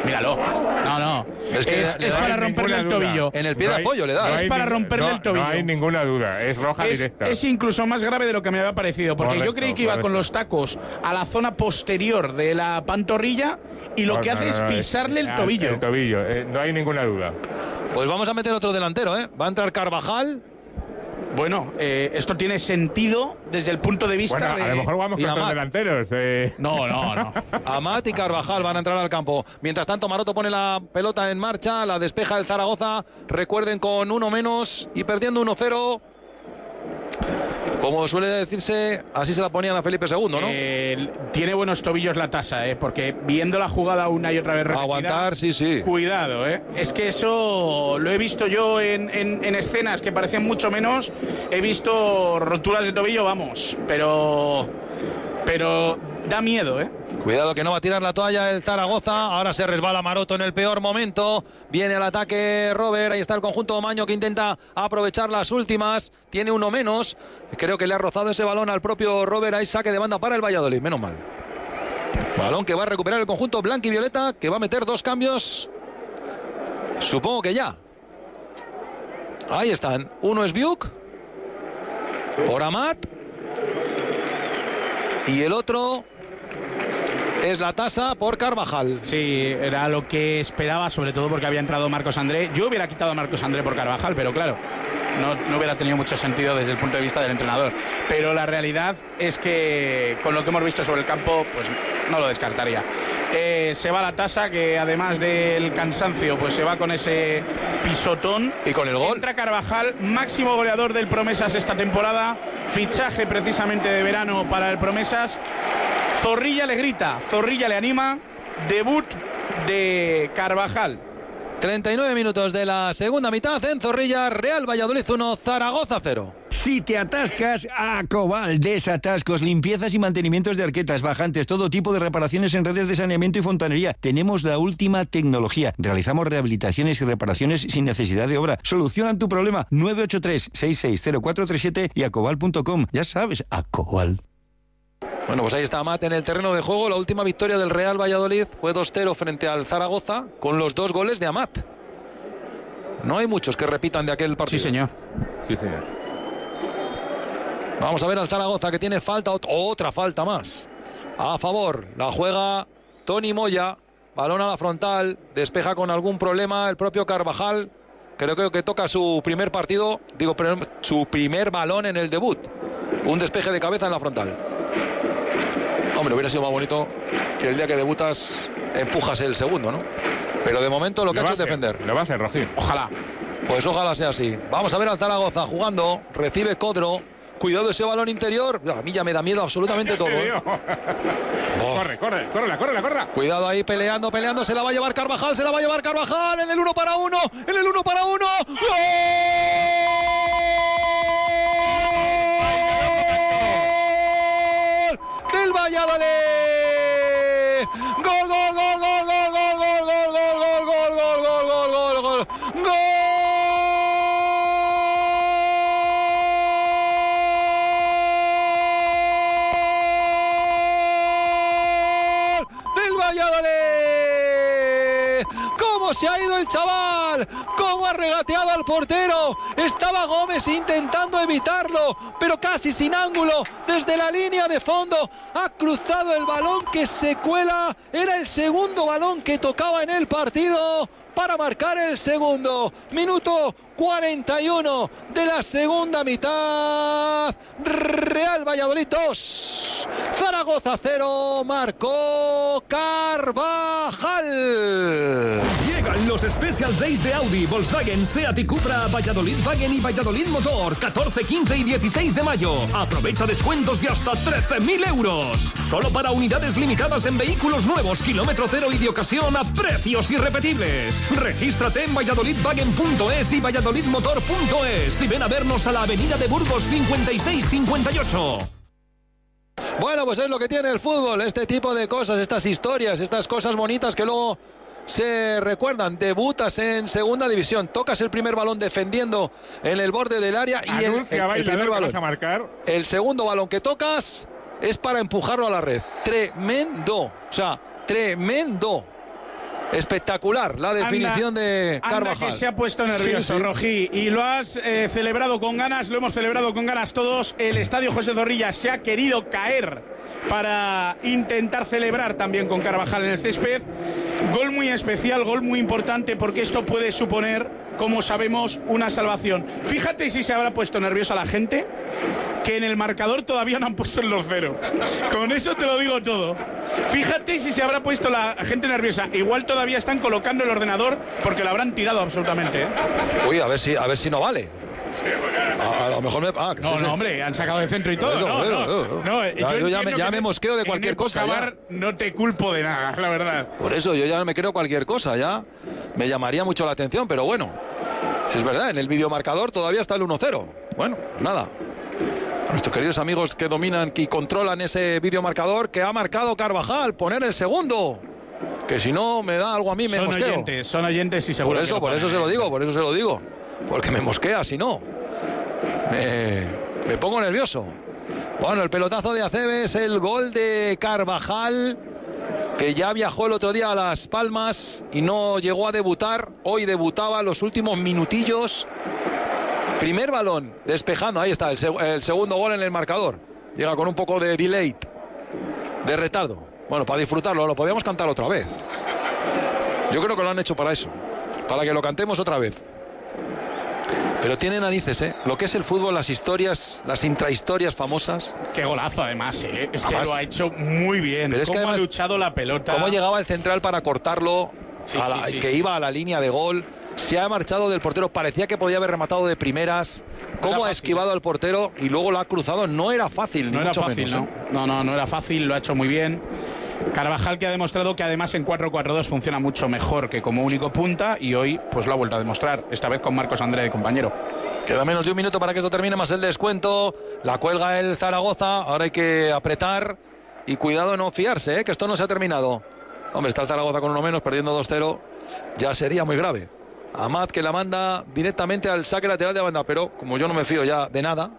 Míralo. No, no. Es que es, le es da para ninguna romperle el duda. tobillo. En el pie No de hay- apoyo le da. no Es hay para ni- romperle no- el tobillo. No hay ninguna duda, es roja Es, directa. es incluso más grave de lo que me había parecido, porque Correcto, yo creí que iba correcto. con los tacos a la zona posterior de la pantorrilla y lo No, que no, hace no, es no, pisarle el ah, tobillo. El tobillo, eh, no hay ninguna duda. Pues vamos a meter otro delantero, ¿eh? Va a entrar Carvajal. Bueno, eh, esto tiene sentido desde el punto de vista Bueno, de... a lo mejor vamos Y con otros Amat. delanteros. eh. No, no, no. Amat y Carvajal van a entrar al campo. Mientras tanto, Maroto pone la pelota en marcha, la despeja el Zaragoza. Recuerden, con uno menos y perdiendo uno cero. Como suele decirse, así se la ponían a Felipe segundo, ¿no? Eh, tiene buenos tobillos la tasa, ¿eh? Porque viendo la jugada una y otra vez repetida, Aguantar, sí, sí. cuidado, ¿eh? Es que eso lo he visto yo en, en, en escenas que parecían mucho menos. He visto roturas de tobillo, vamos, pero... Pero da miedo, ¿eh? Cuidado que no va a tirar la toalla el Zaragoza. Ahora se resbala Maroto en el peor momento. Viene al ataque Robert. Ahí está el conjunto Maño que intenta aprovechar las últimas. Tiene uno menos. Creo que le ha rozado ese balón al propio Robert. Hay saque de banda para el Valladolid. Menos mal. Balón que va a recuperar el conjunto blanco y violeta, que va a meter dos cambios. Supongo que ya. Ahí están. Uno es Biuk por Amat. Y el otro es la tasa por Carvajal. Sí, era lo que esperaba, sobre todo porque había entrado Marcos André. Yo hubiera quitado a Marcos André por Carvajal, pero claro, no, no hubiera tenido mucho sentido desde el punto de vista del entrenador. Pero la realidad es que con lo que hemos visto sobre el campo, pues no lo descartaría. Eh, se va la tasa, que además del cansancio, pues se va con ese pisotón. Y con el gol. Entra Carvajal, máximo goleador del Promesas esta temporada. Fichaje precisamente de verano para el Promesas. Zorrilla le grita, Zorrilla le anima. Debut de Carvajal. treinta y nueve minutos de la segunda mitad en Zorrilla. Real Valladolid uno, Zaragoza cero. Si te atascas, Acobal, desatascos, limpiezas y mantenimientos de arquetas, bajantes, todo tipo de reparaciones en redes de saneamiento y fontanería. Tenemos la última tecnología. Realizamos rehabilitaciones y reparaciones sin necesidad de obra. Solucionan tu problema. nueve ocho tres, seis seis cero cuatro tres siete y acobal punto com. Ya sabes, Acobal. Bueno, pues ahí está Amat en el terreno de juego. La última victoria del Real Valladolid fue dos cero frente al Zaragoza, con los dos goles de Amat. No hay muchos que repitan de aquel partido. Sí, señor. Sí, señor. Vamos a ver al Zaragoza, que tiene falta, ot- otra falta más. A favor, la juega Tony Moya. Balón a la frontal, despeja con algún problema el propio Carvajal. Creo, creo que toca su primer partido, digo, pero su primer balón en el debut. Un despeje de cabeza en la frontal. Hombre, hubiera sido más bonito que el día que debutas empujas el segundo, ¿no? Pero de momento lo que ha hecho es defender. Lo va a hacer, Rojín. Ojalá. Pues ojalá sea así. Vamos a ver al Zaragoza jugando. Recibe Codro. Cuidado ese balón interior. A mí ya me da miedo absolutamente todo. ¿eh? Oh. Corre, corre, corre, corre, corre. Cuidado ahí, peleando, peleando. Se la va a llevar Carvajal, se la va a llevar Carvajal. En el uno para uno. En el uno para uno. ¡Gol! Del Valladolid. Gol, gol, gol, gol, gol, gol, gol, gol, gol, gol, gol, gol, gol, gol, gol, gol, gol. Del Valladolid. ¿Cómo se ha ido el chaval? ¿Cómo ha regateado al portero? Estaba Gómez intentando evitarlo, pero casi sin ángulo. Desde la línea de fondo ha cruzado el balón que se cuela. Era el segundo balón que tocaba en el partido para marcar el segundo. Minuto cuarenta y uno de la segunda mitad. Real Valladolid dos, Zaragoza cero. Marcó Carvajal. Llegan los Special Days de Audi, Volkswagen, Seat y Cupra a Valladolid Wagen y Valladolid Motor, catorce, quince y dieciséis de mayo. Aprovecha descuentos de hasta trece mil euros. Solo para unidades limitadas en vehículos nuevos, kilómetro cero y de ocasión a precios irrepetibles. Regístrate en valladolid wagen punto es y valladolid motor punto es y ven a vernos a la avenida de Burgos cincuenta y seis cincuenta y ocho. Bueno, pues es lo que tiene el fútbol, este tipo de cosas, estas historias, estas cosas bonitas que luego se recuerdan. Debutas en segunda división, tocas el primer balón defendiendo en el borde del área y el, Anuncia, el- el primer bailador, que balón. vas a marcar. El segundo balón que tocas es para empujarlo a la red. Tremendo, o sea, tremendo. espectacular la definición anda, de Carvajal. Anda que se ha puesto nervioso, sí, sí. Rojí, y lo has eh, celebrado con ganas, lo hemos celebrado con ganas todos. El estadio José Zorrilla se ha querido caer para intentar celebrar también con Carvajal en el césped. Gol muy especial, gol muy importante, porque esto puede suponer, como sabemos, una salvación. Fíjate si se habrá puesto nerviosa la gente, que en el marcador todavía no han puesto el dos cero. Con eso te lo digo todo. Fíjate si se habrá puesto la gente nerviosa. Igual todavía están colocando el ordenador porque lo habrán tirado absolutamente, ¿eh? Uy, a ver si, a ver si no vale. A, a lo mejor me... Ah, no, sí, no, sí. hombre, han sacado de centro y todo. Eso, no, eso, no, eso. no, Ya, yo yo ya me, ya me mosqueo de cualquier cosa. Bar, no te culpo de nada, la verdad. Por eso yo ya me creo cualquier cosa, ya me llamaría mucho la atención, pero bueno, si es verdad, en el videomarcador todavía está el uno cero. Bueno, nada. Nuestros queridos amigos que dominan y controlan ese videomarcador, que ha marcado Carvajal, poner el segundo. Que si no me da algo a mí, me son mosqueo. Son oyentes, son oyentes y seguro Por eso, que por eso se lo digo, por eso se lo digo. Porque me mosquea, si no. Me, me pongo nervioso. Bueno, el pelotazo de Aceves, el gol de Carvajal, que ya viajó el otro día a Las Palmas y no llegó a debutar. Hoy debutaba los últimos minutillos. Primer balón, despejando, ahí está, el, seg el segundo gol en el marcador. Llega con un poco de delay, de retardo. Bueno, para disfrutarlo, lo podíamos cantar otra vez. Yo creo que lo han hecho para eso, para que lo cantemos otra vez. Pero tiene narices, ¿eh? Lo que es el fútbol, las historias, las intrahistorias famosas. Qué golazo, además, ¿eh? Es que además, lo ha hecho muy bien. Pero es cómo que además, ha luchado la pelota. Cómo llegaba el central para cortarlo, sí, a la, sí, sí, que sí. iba a la línea de gol. Se ha marchado del portero, parecía que podía haber rematado de primeras. Cómo ha esquivado al portero y luego lo ha cruzado. No era fácil, no ni era mucho fácil, menos, ¿no? ¿eh? no, no, no era fácil, lo ha hecho muy bien. Carvajal, que ha demostrado que además en cuatro cuatro dos funciona mucho mejor que como único punta, y hoy pues lo ha vuelto a demostrar, esta vez con Marcos André de compañero. Queda menos de un minuto para que esto termine, más el descuento. La cuelga el Zaragoza, ahora hay que apretar y cuidado de no fiarse, ¿eh? Que esto no se ha terminado. Hombre, está el Zaragoza con uno menos, perdiendo dos cero, ya sería muy grave. Amat, que la manda directamente al saque lateral de banda, pero como yo no me fío ya de nada,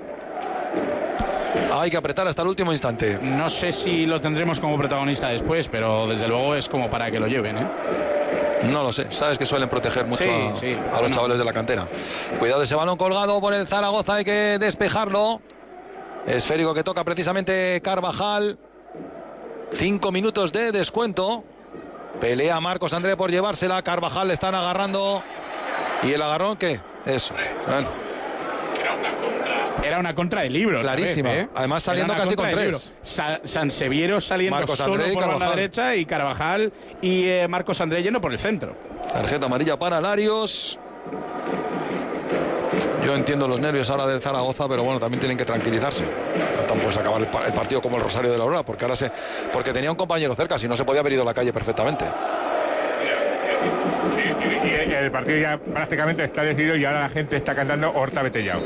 hay que apretar hasta el último instante. No sé si lo tendremos como protagonista después, pero desde luego es como para que lo lleven, ¿eh? No lo sé, sabes que suelen proteger mucho sí, a, sí, a los no. chavales de la cantera. Cuidado, ese balón colgado por el Zaragoza, hay que despejarlo. Esférico que toca precisamente Carvajal. Cinco minutos de descuento. Pelea Marcos André por llevársela. Carvajal le están agarrando. ¿Y el agarrón qué? Eso. Bueno. Era una contra de libro. Clarísima. Vez, ¿eh? Además saliendo casi con tres. Sa Sanseviero saliendo Marcos solo André y por la Carvajal. banda derecha y Carvajal y eh, Marcos André yendo por el centro. Tarjeta amarilla para Larios. Yo entiendo los nervios ahora del Zaragoza, pero bueno, también tienen que tranquilizarse. No tampoco acabar el, el partido como el Rosario de la Aurora, porque ahora se, porque tenía un compañero cerca, si no se podía haber ido a la calle perfectamente. Y el partido ya prácticamente está decidido y ahora la gente está cantando Horta Betellao.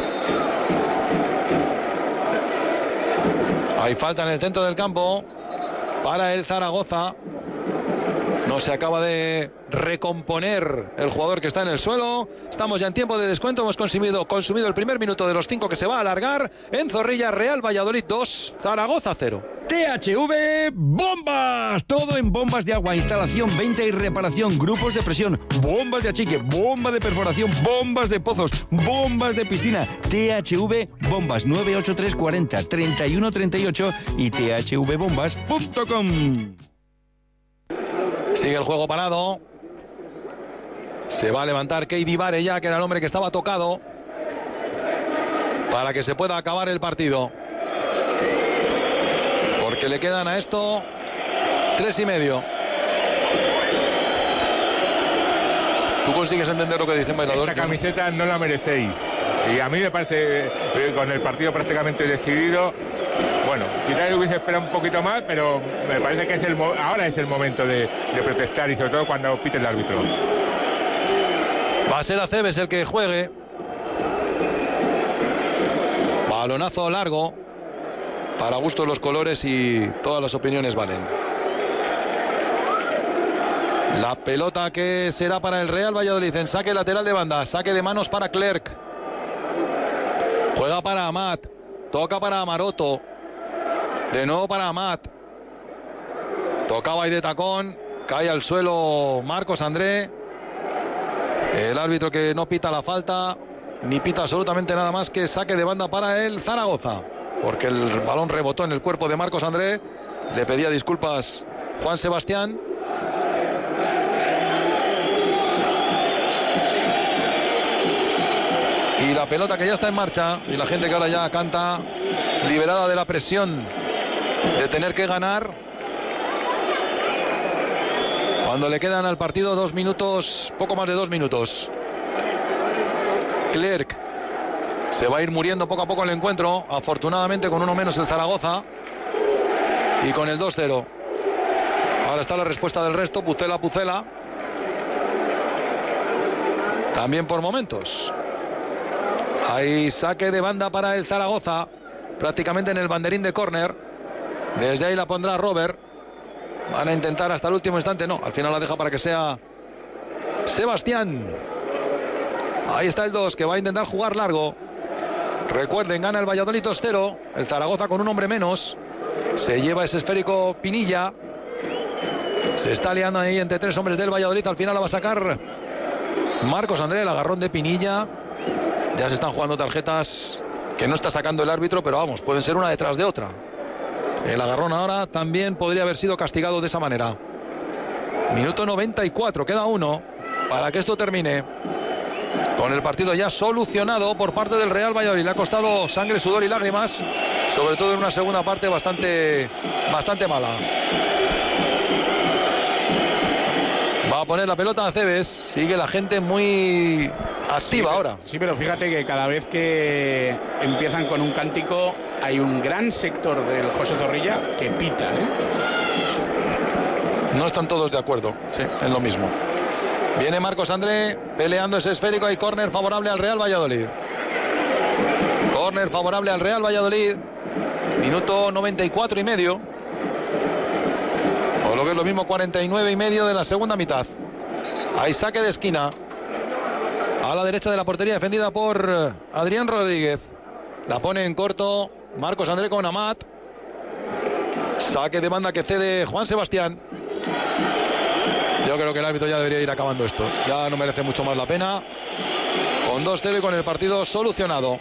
Hay falta en el centro del campo para el Zaragoza. No se acaba de recomponer el jugador que está en el suelo. Estamos ya en tiempo de descuento. Hemos consumido, consumido el primer minuto de los cinco que se va a alargar. En Zorrilla, Real Valladolid dos, Zaragoza cero. T H V Bombas. Todo en bombas de agua, instalación, venta y reparación, grupos de presión, bombas de achique, bomba de perforación, bombas de pozos, bombas de piscina. T H V Bombas nueve ocho tres cuarenta treinta y uno treinta y ocho y t h v bombas punto com. Sigue el juego parado. Se va a levantar Keidi Bare ya, que era el hombre que estaba tocado, para que se pueda acabar el partido. Porque le quedan a esto tres y medio. ¿Tú consigues entender lo que dicen bailadores? Esta camiseta no la merecéis. Y a mí me parece, eh, con el partido prácticamente decidido, bueno, quizás hubiese esperado un poquito más, pero me parece que es el ahora es el momento de, de protestar, y sobre todo cuando pite el árbitro. Va a ser Aceves el que juegue. Balonazo largo. Para gustos los colores y todas las opiniones valen. La pelota que será para el Real Valladolid en saque lateral de banda. Saque de manos para Clerc. Juega para Amat. Toca para Amaroto. De nuevo para Amat. Tocaba ahí de tacón. Cae al suelo Marcos André. El árbitro que no pita la falta, ni pita absolutamente nada más que saque de banda para el Zaragoza. Porque el balón rebotó en el cuerpo de Marcos André. Le pedía disculpas Juan Sebastián. Y la pelota que ya está en marcha. Y la gente que ahora ya canta, liberada de la presión de tener que ganar. Cuando le quedan al partido dos minutos, poco más de dos minutos. Clerc se va a ir muriendo poco a poco el encuentro. Afortunadamente con uno menos el Zaragoza. Y con el dos cero. Ahora está la respuesta del resto. Pucela, Pucela. También por momentos. Hay saque de banda para el Zaragoza. Prácticamente en el banderín de córner. Desde ahí la pondrá Robert. Van a intentar hasta el último instante. No, al final la deja para que sea Sebastián. Ahí está el dos, que va a intentar jugar largo. Recuerden, gana el Valladolid dos cero. El Zaragoza con un hombre menos. Se lleva ese esférico Pinilla. Se está liando ahí entre tres hombres del Valladolid. Al final la va a sacar Marcos André, el agarrón de Pinilla. Ya se están jugando tarjetas que no está sacando el árbitro, pero vamos, pueden ser una detrás de otra. El agarrón ahora también podría haber sido castigado de esa manera. Minuto noventa y cuatro, queda uno para que esto termine. Con el partido ya solucionado por parte del Real Valladolid. Le ha costado sangre, sudor y lágrimas, sobre todo en una segunda parte bastante, bastante mala. Va a poner la pelota a Cebes. Sigue la gente muy activa sí, pero, ahora. Sí, pero fíjate que cada vez que empiezan con un cántico hay un gran sector del José Zorrilla que pita, ¿eh? No están todos de acuerdo, sí, en lo mismo. Viene Marcos André peleando ese esférico. Hay córner favorable al Real Valladolid. Córner favorable al Real Valladolid. Minuto noventa y cuatro y medio. O lo que es lo mismo, cuarenta y nueve y medio de la segunda mitad. Hay saque de esquina. A la derecha de la portería, defendida por Adrián Rodríguez. La pone en corto Marcos André con Amat. Saque de banda que cede Juan Sebastián. Yo creo que el árbitro ya debería ir acabando esto. Ya no merece mucho más la pena. Con dos cero y con el partido solucionado.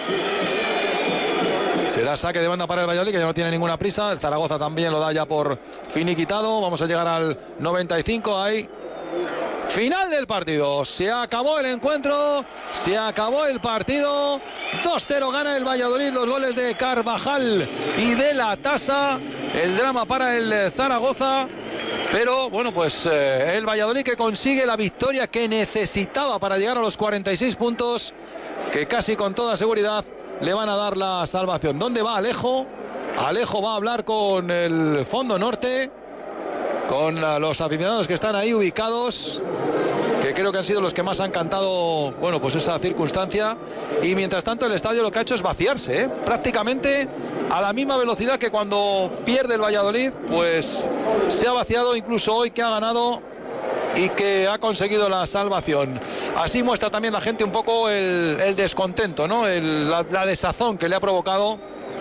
Será saque de banda para el Valladolid, que ya no tiene ninguna prisa. El Zaragoza también lo da ya por finiquitado. Vamos a llegar al noventa y cinco. Ahí. Final del partido. Se acabó el encuentro. Se acabó el partido. dos cero gana el Valladolid. Los goles de Carvajal y de la Tasa. El drama para el Zaragoza. Pero bueno, pues eh, el Valladolid que consigue la victoria que necesitaba para llegar a los cuarenta y seis puntos, que casi con toda seguridad le van a dar la salvación. ¿Dónde va Alejo? Alejo va a hablar con el Fondo Norte, con los aficionados que están ahí ubicados, que creo que han sido los que más han cantado, bueno, pues esa circunstancia. Y mientras tanto el estadio lo que ha hecho es vaciarse, ¿eh? Prácticamente a la misma velocidad que cuando pierde el Valladolid, pues se ha vaciado incluso hoy que ha ganado y que ha conseguido la salvación. Así muestra también la gente un poco el, el descontento, ¿no? El, la, la desazón que le ha provocado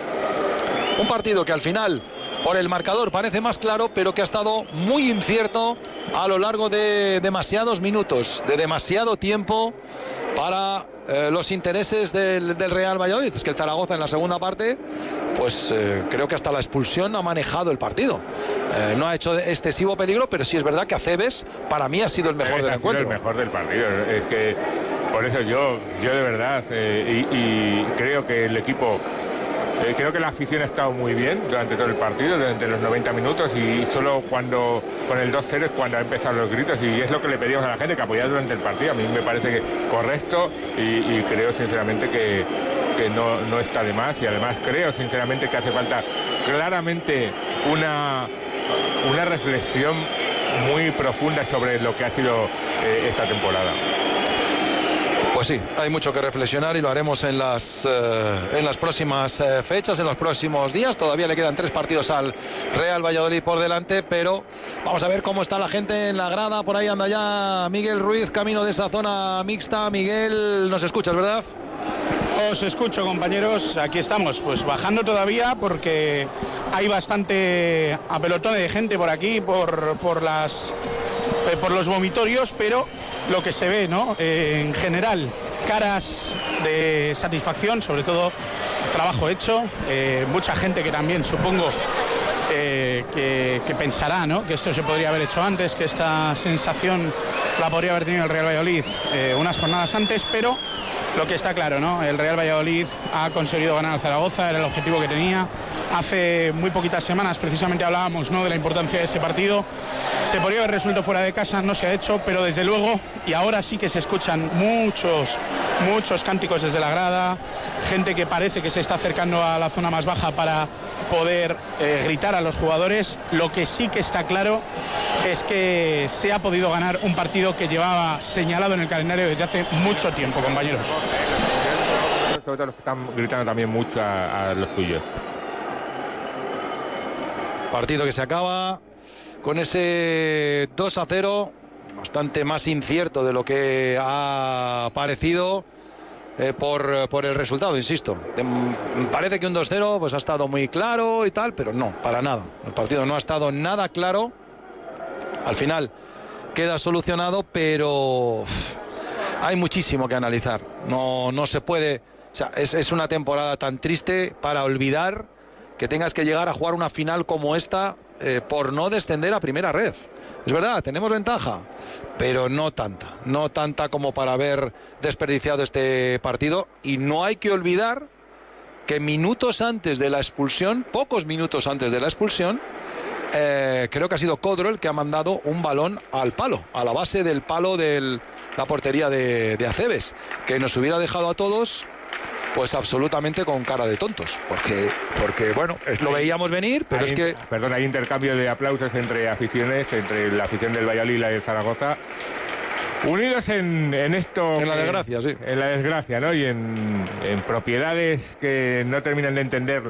un partido que al final, por el marcador, parece más claro, pero que ha estado muy incierto a lo largo de demasiados minutos, de demasiado tiempo para eh, los intereses del, del Real Valladolid. Es que el Zaragoza en la segunda parte, pues eh, creo que hasta la expulsión ha manejado el partido. Eh, no ha hecho excesivo peligro, pero sí es verdad que Acebes para mí ha sido el mejor es, del ha encuentro. Sido el mejor del partido. Es que por eso yo, yo de verdad, eh, y, y creo que el equipo... Eh, creo que la afición ha estado muy bien durante todo el partido, durante los noventa minutos, y solo cuando con el dos cero es cuando han empezado los gritos, y es lo que le pedimos a la gente, que apoyara durante el partido. A mí me parece que correcto, y, y creo sinceramente que, que no, no está de más, y además creo sinceramente que hace falta claramente una, una reflexión muy profunda sobre lo que ha sido eh, esta temporada. Pues sí, hay mucho que reflexionar y lo haremos en las, eh, en las próximas eh, fechas, en los próximos días. Todavía le quedan tres partidos al Real Valladolid por delante, pero vamos a ver cómo está la gente en la grada. Por ahí anda ya Miguel Ruiz, camino de esa zona mixta. Miguel, nos escuchas, ¿verdad? Os escucho, compañeros, aquí estamos, pues bajando todavía porque hay bastante apelotón de gente por aquí, por, por, las, eh, por los vomitorios, pero lo que se ve, ¿no? Eh, en general, caras de satisfacción, sobre todo trabajo hecho, eh, mucha gente que también, supongo, eh, que, que pensará, ¿no?, que esto se podría haber hecho antes, que esta sensación la podría haber tenido el Real Valladolid eh, unas jornadas antes, pero lo que está claro, ¿no? El Real Valladolid ha conseguido ganar al Zaragoza, era el objetivo que tenía. Hace muy poquitas semanas precisamente hablábamos, ¿no?, de la importancia de ese partido. Se podría haber resuelto fuera de casa, no se ha hecho, pero desde luego, y ahora sí que se escuchan muchos, muchos cánticos desde la grada, gente que parece que se está acercando a la zona más baja para poder eh, gritar a los jugadores. Lo que sí que está claro es que se ha podido ganar un partido que llevaba señalado en el calendario desde hace mucho tiempo, compañeros. Sobre todo los que están gritando también mucho a, a los suyos. Partido que se acaba con ese dos a cero, bastante más incierto de lo que ha parecido eh, por, por el resultado, insisto. De, parece que un dos cero pues ha estado muy claro y tal, pero no, para nada. El partido no ha estado nada claro. Al final queda solucionado, pero hay muchísimo que analizar. No, no se puede, o sea, es, es una temporada tan triste para olvidar que tengas que llegar a jugar una final como esta eh, por no descender a primera red. Es verdad, tenemos ventaja, pero no tanta, no tanta como para haber desperdiciado este partido. Y no hay que olvidar que minutos antes de la expulsión, pocos minutos antes de la expulsión, eh, creo que ha sido Codro el que ha mandado un balón al palo, a la base del palo de la portería de, de Acebes, que nos hubiera dejado a todos pues absolutamente con cara de tontos, porque, porque bueno, lo veíamos venir, pero hay, es que... Perdón, hay intercambio de aplausos entre aficiones, entre la afición del Valladolid y la del Zaragoza, unidos en, en esto... En la que, desgracia, sí. En la desgracia, ¿no? Y en, en propiedades que no terminan de entender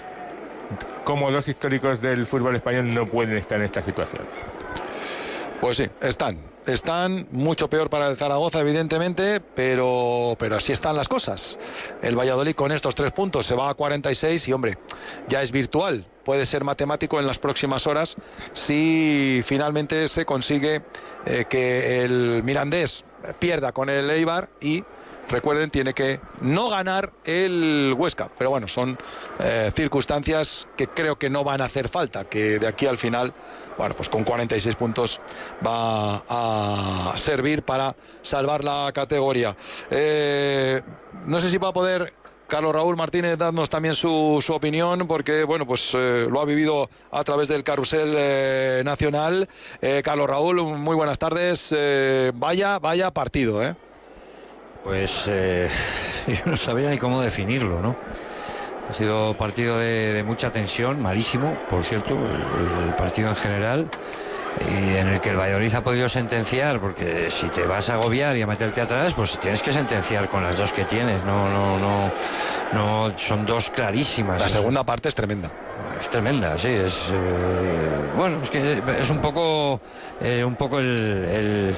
cómo dos históricos del fútbol español no pueden estar en esta situación. Pues sí, están. Están mucho peor para el Zaragoza, evidentemente, pero, pero así están las cosas. El Valladolid con estos tres puntos se va a cuarenta y seis y, hombre, ya es virtual. Puede ser matemático en las próximas horas si finalmente se consigue eh, que el Mirandés pierda con el Eibar y... Recuerden, tiene que no ganar el Huesca, pero bueno, son eh, circunstancias que creo que no van a hacer falta, que de aquí al final, bueno, pues con cuarenta y seis puntos va a servir para salvar la categoría. Eh, no sé si va a poder Carlos Raúl Martínez darnos también su, su opinión, porque bueno, pues eh, lo ha vivido a través del carrusel eh, nacional. Eh, Carlos Raúl, muy buenas tardes. Eh, vaya, vaya partido, ¿eh? Pues eh, yo no sabía ni cómo definirlo, ¿no? Ha sido partido de, de mucha tensión, malísimo, por cierto, el, el partido en general, y en el que el Valladolid ha podido sentenciar, porque si te vas a agobiar y a meterte atrás, pues tienes que sentenciar con las dos que tienes, no, no, no, no, son dos clarísimas. La segunda parte es tremenda. Es tremenda, sí, es eh, bueno, es que es un poco, eh, un poco el, el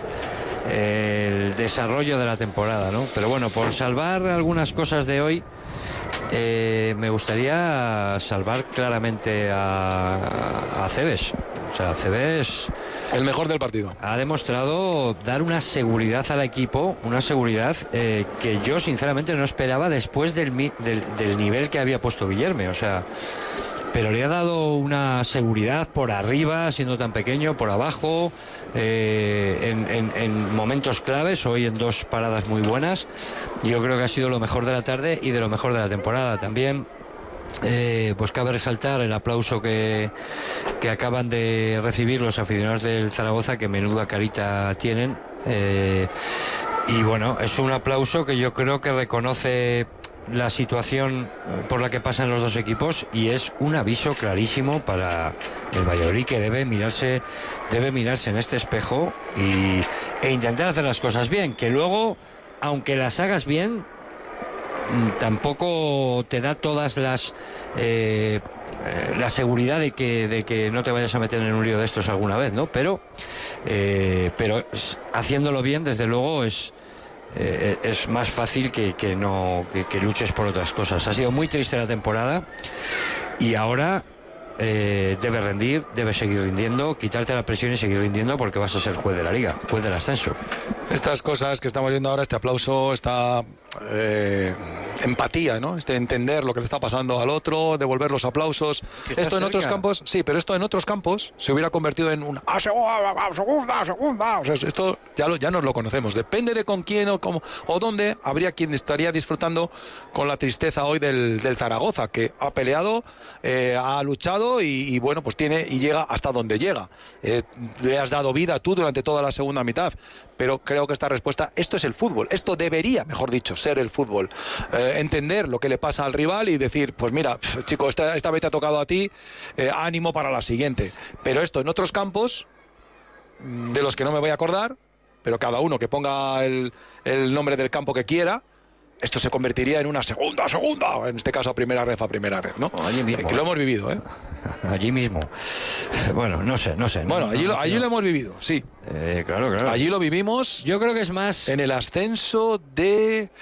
el desarrollo de la temporada, ¿no? Pero bueno, por salvar algunas cosas de hoy, eh, me gustaría salvar claramente a, a Acebes. O sea, Acebes, el mejor del partido, ha demostrado dar una seguridad al equipo, una seguridad eh, que yo sinceramente no esperaba después del, del, del nivel que había puesto Villerme. O sea, pero le ha dado una seguridad por arriba, siendo tan pequeño, por abajo, eh, en, en, en momentos claves, hoy en dos paradas muy buenas. Yo creo que ha sido lo mejor de la tarde y de lo mejor de la temporada también. Eh, pues cabe resaltar el aplauso que, que acaban de recibir los aficionados del Zaragoza, que menuda carita tienen. Eh, y bueno, es un aplauso que yo creo que reconoce la situación por la que pasan los dos equipos, y es un aviso clarísimo para el Valladolid, que debe mirarse debe mirarse en este espejo y, e intentar hacer las cosas bien, que luego, aunque las hagas bien, tampoco te da todas las eh, la seguridad de que, de que no te vayas a meter en un lío de estos alguna vez, ¿no? Pero, eh, pero haciéndolo bien, desde luego, es eh, es más fácil que, que no que, que luches por otras cosas. Ha sido muy triste la temporada y ahora eh, debe rendir, debe seguir rindiendo, quitarte la presión y seguir rindiendo, porque vas a ser juez de la Liga, juez del ascenso. Estas cosas que estamos viendo ahora, este aplauso, esta eh, empatía, ¿no? Este entender lo que le está pasando al otro, devolver los aplausos. Esto en otros campos, sí, pero esto en otros campos se hubiera convertido en un a segunda, a segunda, a segunda. O sea, esto ya, lo, ya nos lo conocemos. Depende de con quién o cómo o dónde, habría quien estaría disfrutando con la tristeza hoy del, del Zaragoza, que ha peleado, eh, ha luchado y, y bueno, pues tiene y llega hasta donde llega. Eh, le has dado vida tú durante toda la segunda mitad, pero creo que esta respuesta, esto es el fútbol, esto debería, mejor dicho, ser el fútbol. Eh, entender lo que le pasa al rival y decir, pues mira, chico, esta, esta vez te ha tocado a ti, eh, ánimo para la siguiente. Pero esto en otros campos, de los que no me voy a acordar, pero cada uno que ponga el, el nombre del campo que quiera, esto se convertiría en una segunda, segunda, en este caso a primera ref, a primera ref, ¿no? Allí mismo. Que lo hemos vivido, ¿eh? Allí mismo. Bueno, no sé, no sé. Bueno, no, allí, no, lo, allí no. lo hemos vivido, sí. Eh, claro, claro. Allí lo vivimos. Yo creo que es más... En el ascenso de...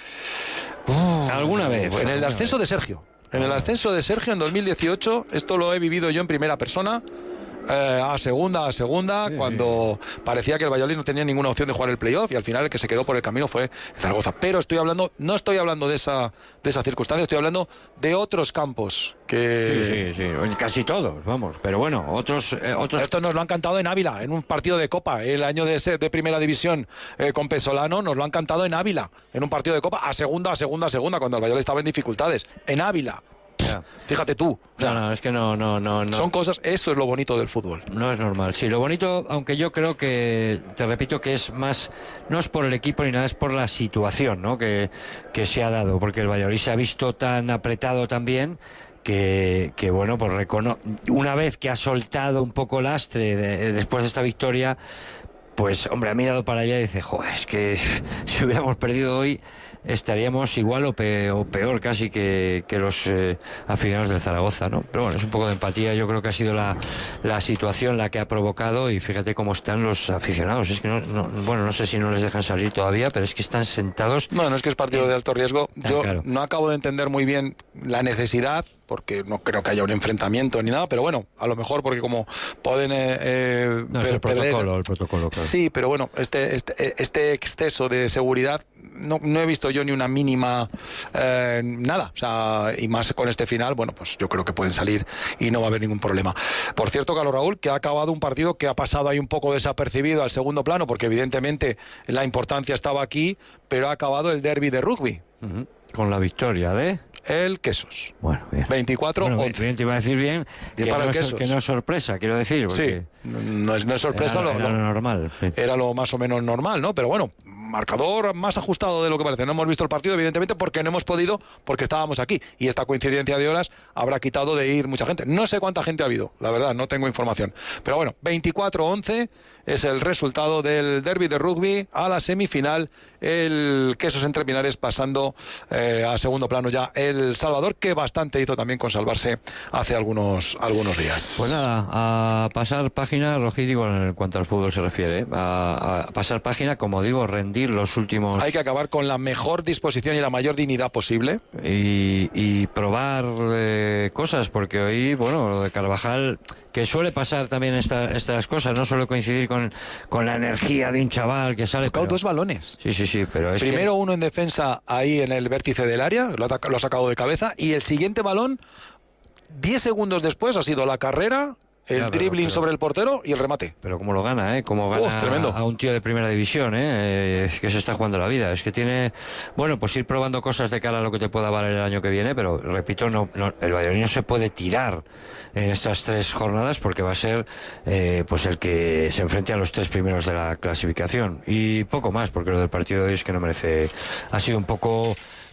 Oh, ¿Alguna vez? En el ¿Alguna ascenso vez? de Sergio. En el ascenso de Sergio en dos mil dieciocho, esto lo he vivido yo en primera persona. Eh, a segunda, a segunda, sí, cuando sí. parecía que el Valladolid no tenía ninguna opción de jugar el playoff y al final el que se quedó por el camino fue el Zaragoza. Pero estoy hablando, no estoy hablando de esa, de esa circunstancia, estoy hablando de otros campos que... Sí, sí, sí, casi todos, vamos, pero bueno, otros... Eh, otros... Esto nos lo han cantado en Ávila, en un partido de Copa, el año de, ese, de Primera División eh, con Pesolano, nos lo han cantado en Ávila, en un partido de Copa, a segunda, a segunda, a segunda, cuando el Valladolid estaba en dificultades, en Ávila. Ya. Fíjate tú. O sea, no, no, es que no, no, no, no. Son cosas, esto es lo bonito del fútbol. No es normal. Sí, lo bonito, aunque yo creo que, te repito, que es más, no es por el equipo ni nada, es por la situación, ¿no? que, que se ha dado, porque el Valladolid se ha visto tan apretado también. Que, que bueno, pues recono una vez que ha soltado un poco lastre de, después de esta victoria, pues hombre, ha mirado para allá y dice, joder, es que si hubiéramos perdido hoy estaríamos igual o peor, o peor casi que, que los eh, aficionados del Zaragoza, ¿no? Pero bueno, es un poco de empatía, yo creo que ha sido la, la situación la que ha provocado, y fíjate cómo están los aficionados, es que no, no, bueno, no sé si no les dejan salir todavía, pero es que están sentados. Bueno, es que es partido de alto riesgo. Yo claro. no acabo de entender muy bien la necesidad, porque no creo que haya un enfrentamiento ni nada, pero bueno, a lo mejor porque como pueden eh, eh, no, es el protocolo, el protocolo, claro. Sí, pero bueno, este, este, este exceso de seguridad no, no he visto yo ni una mínima eh, nada, o sea, y más con este final, bueno, pues yo creo que pueden salir y no va a haber ningún problema. Por cierto, Carlos Raúl, que ha acabado un partido que ha pasado ahí un poco desapercibido al segundo plano, porque evidentemente la importancia estaba aquí, pero ha acabado el derbi de rugby. Uh-huh. Con la victoria de... el Quesos. Bueno, bien. veinticuatro bueno, bien, bien, te iba a decir bien, bien que, para no el es, que no es sorpresa, quiero decir. Sí, no es, no es sorpresa. Era, lo, era lo normal. Sí. Era lo más o menos normal, ¿no? Pero bueno, marcador más ajustado de lo que parece. No hemos visto el partido, evidentemente, porque no hemos podido, porque estábamos aquí. Y esta coincidencia de horas habrá quitado de ir mucha gente. No sé cuánta gente ha habido, la verdad, no tengo información. Pero bueno, veinticuatro once es el resultado del derbi de rugby a la semifinal. El Quesos Entre Pinares pasando eh, a segundo plano ya el Salvador, que bastante hizo también con salvarse hace algunos, algunos días. Pues nada, a pasar página, Rojí, digo, en cuanto al fútbol se refiere, a, a pasar página, como digo, rendir los últimos... Hay que acabar con la mejor disposición y la mayor dignidad posible. Y, y probar eh, cosas, porque hoy, bueno, lo de Carvajal, que suele pasar también esta, estas cosas, no suele coincidir con, con la energía de un chaval que sale... Tocado pero... dos balones. Sí, sí, sí, pero es Primero que... uno en defensa ahí en el vértice del área, lo ha, lo ha sacado de cabeza, y el siguiente balón, diez segundos después, ha sido la carrera, el ya, dribbling pero... sobre el portero y el remate. Pero cómo lo gana, ¿eh? Cómo gana oh, tremendo. a un tío de primera división, ¿eh? Es que se está jugando la vida. Es que tiene, bueno, pues ir probando cosas de cara a lo que te pueda valer el año que viene, pero repito, no, no el Valladolid no se puede tirar en estas tres jornadas porque va a ser eh, pues el que se enfrente a los tres primeros de la clasificación. Y poco más, porque lo del partido de hoy es que no merece... Ha sido un poco...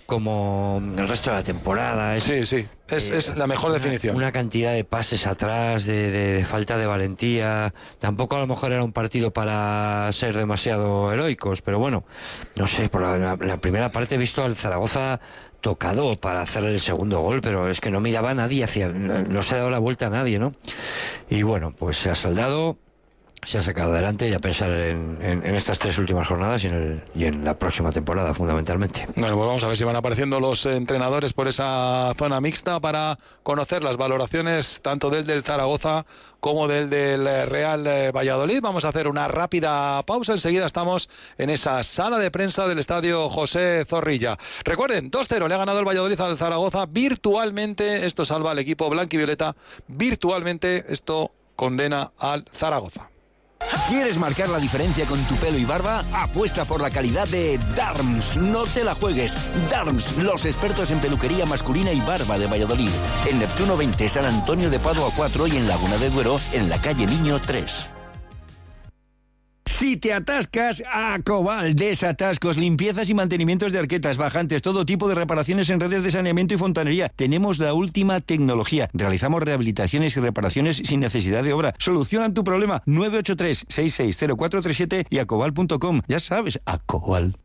como el resto de la temporada. Es, sí, sí, es, eh, es la mejor una, definición. Una cantidad de pases atrás, de, de, de falta de valentía. Tampoco a lo mejor era un partido para ser demasiado heroicos, pero bueno, no sé, por la, la, la primera parte he visto al Zaragoza tocado para hacer el segundo gol, pero es que no miraba a nadie, hacia, no, no se ha dado la vuelta a nadie, ¿no? Y bueno, pues se ha saldado se ha sacado adelante y a pensar en, en, en estas tres últimas jornadas y en, el, y en la próxima temporada, fundamentalmente. Bueno, pues vamos a ver si van apareciendo los entrenadores por esa zona mixta para conocer las valoraciones tanto del del Zaragoza como del del Real Valladolid. Vamos a hacer una rápida pausa, enseguida estamos en esa sala de prensa del estadio José Zorrilla. Recuerden, dos cero le ha ganado el Valladolid al Zaragoza virtualmente, esto salva al equipo blanquivioleta, virtualmente esto condena al Zaragoza. ¿Quieres marcar la diferencia con tu pelo y barba? Apuesta por la calidad de Darms. No te la juegues. Darms, los expertos en peluquería masculina y barba de Valladolid. En Neptuno veinte, San Antonio de Padua cuatro y en Laguna de Duero, en la calle Miño tres. Si te atascas, Acobal, desatascos, limpiezas y mantenimientos de arquetas, bajantes, todo tipo de reparaciones en redes de saneamiento y fontanería. Tenemos la última tecnología. Realizamos rehabilitaciones y reparaciones sin necesidad de obra. Solucionan tu problema. nueve ocho tres, seis seis cero cuatro tres siete y acobal punto com. Ya sabes, Acobal.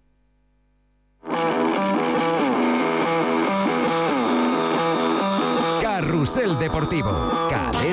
Carrusel Deportivo. Cadena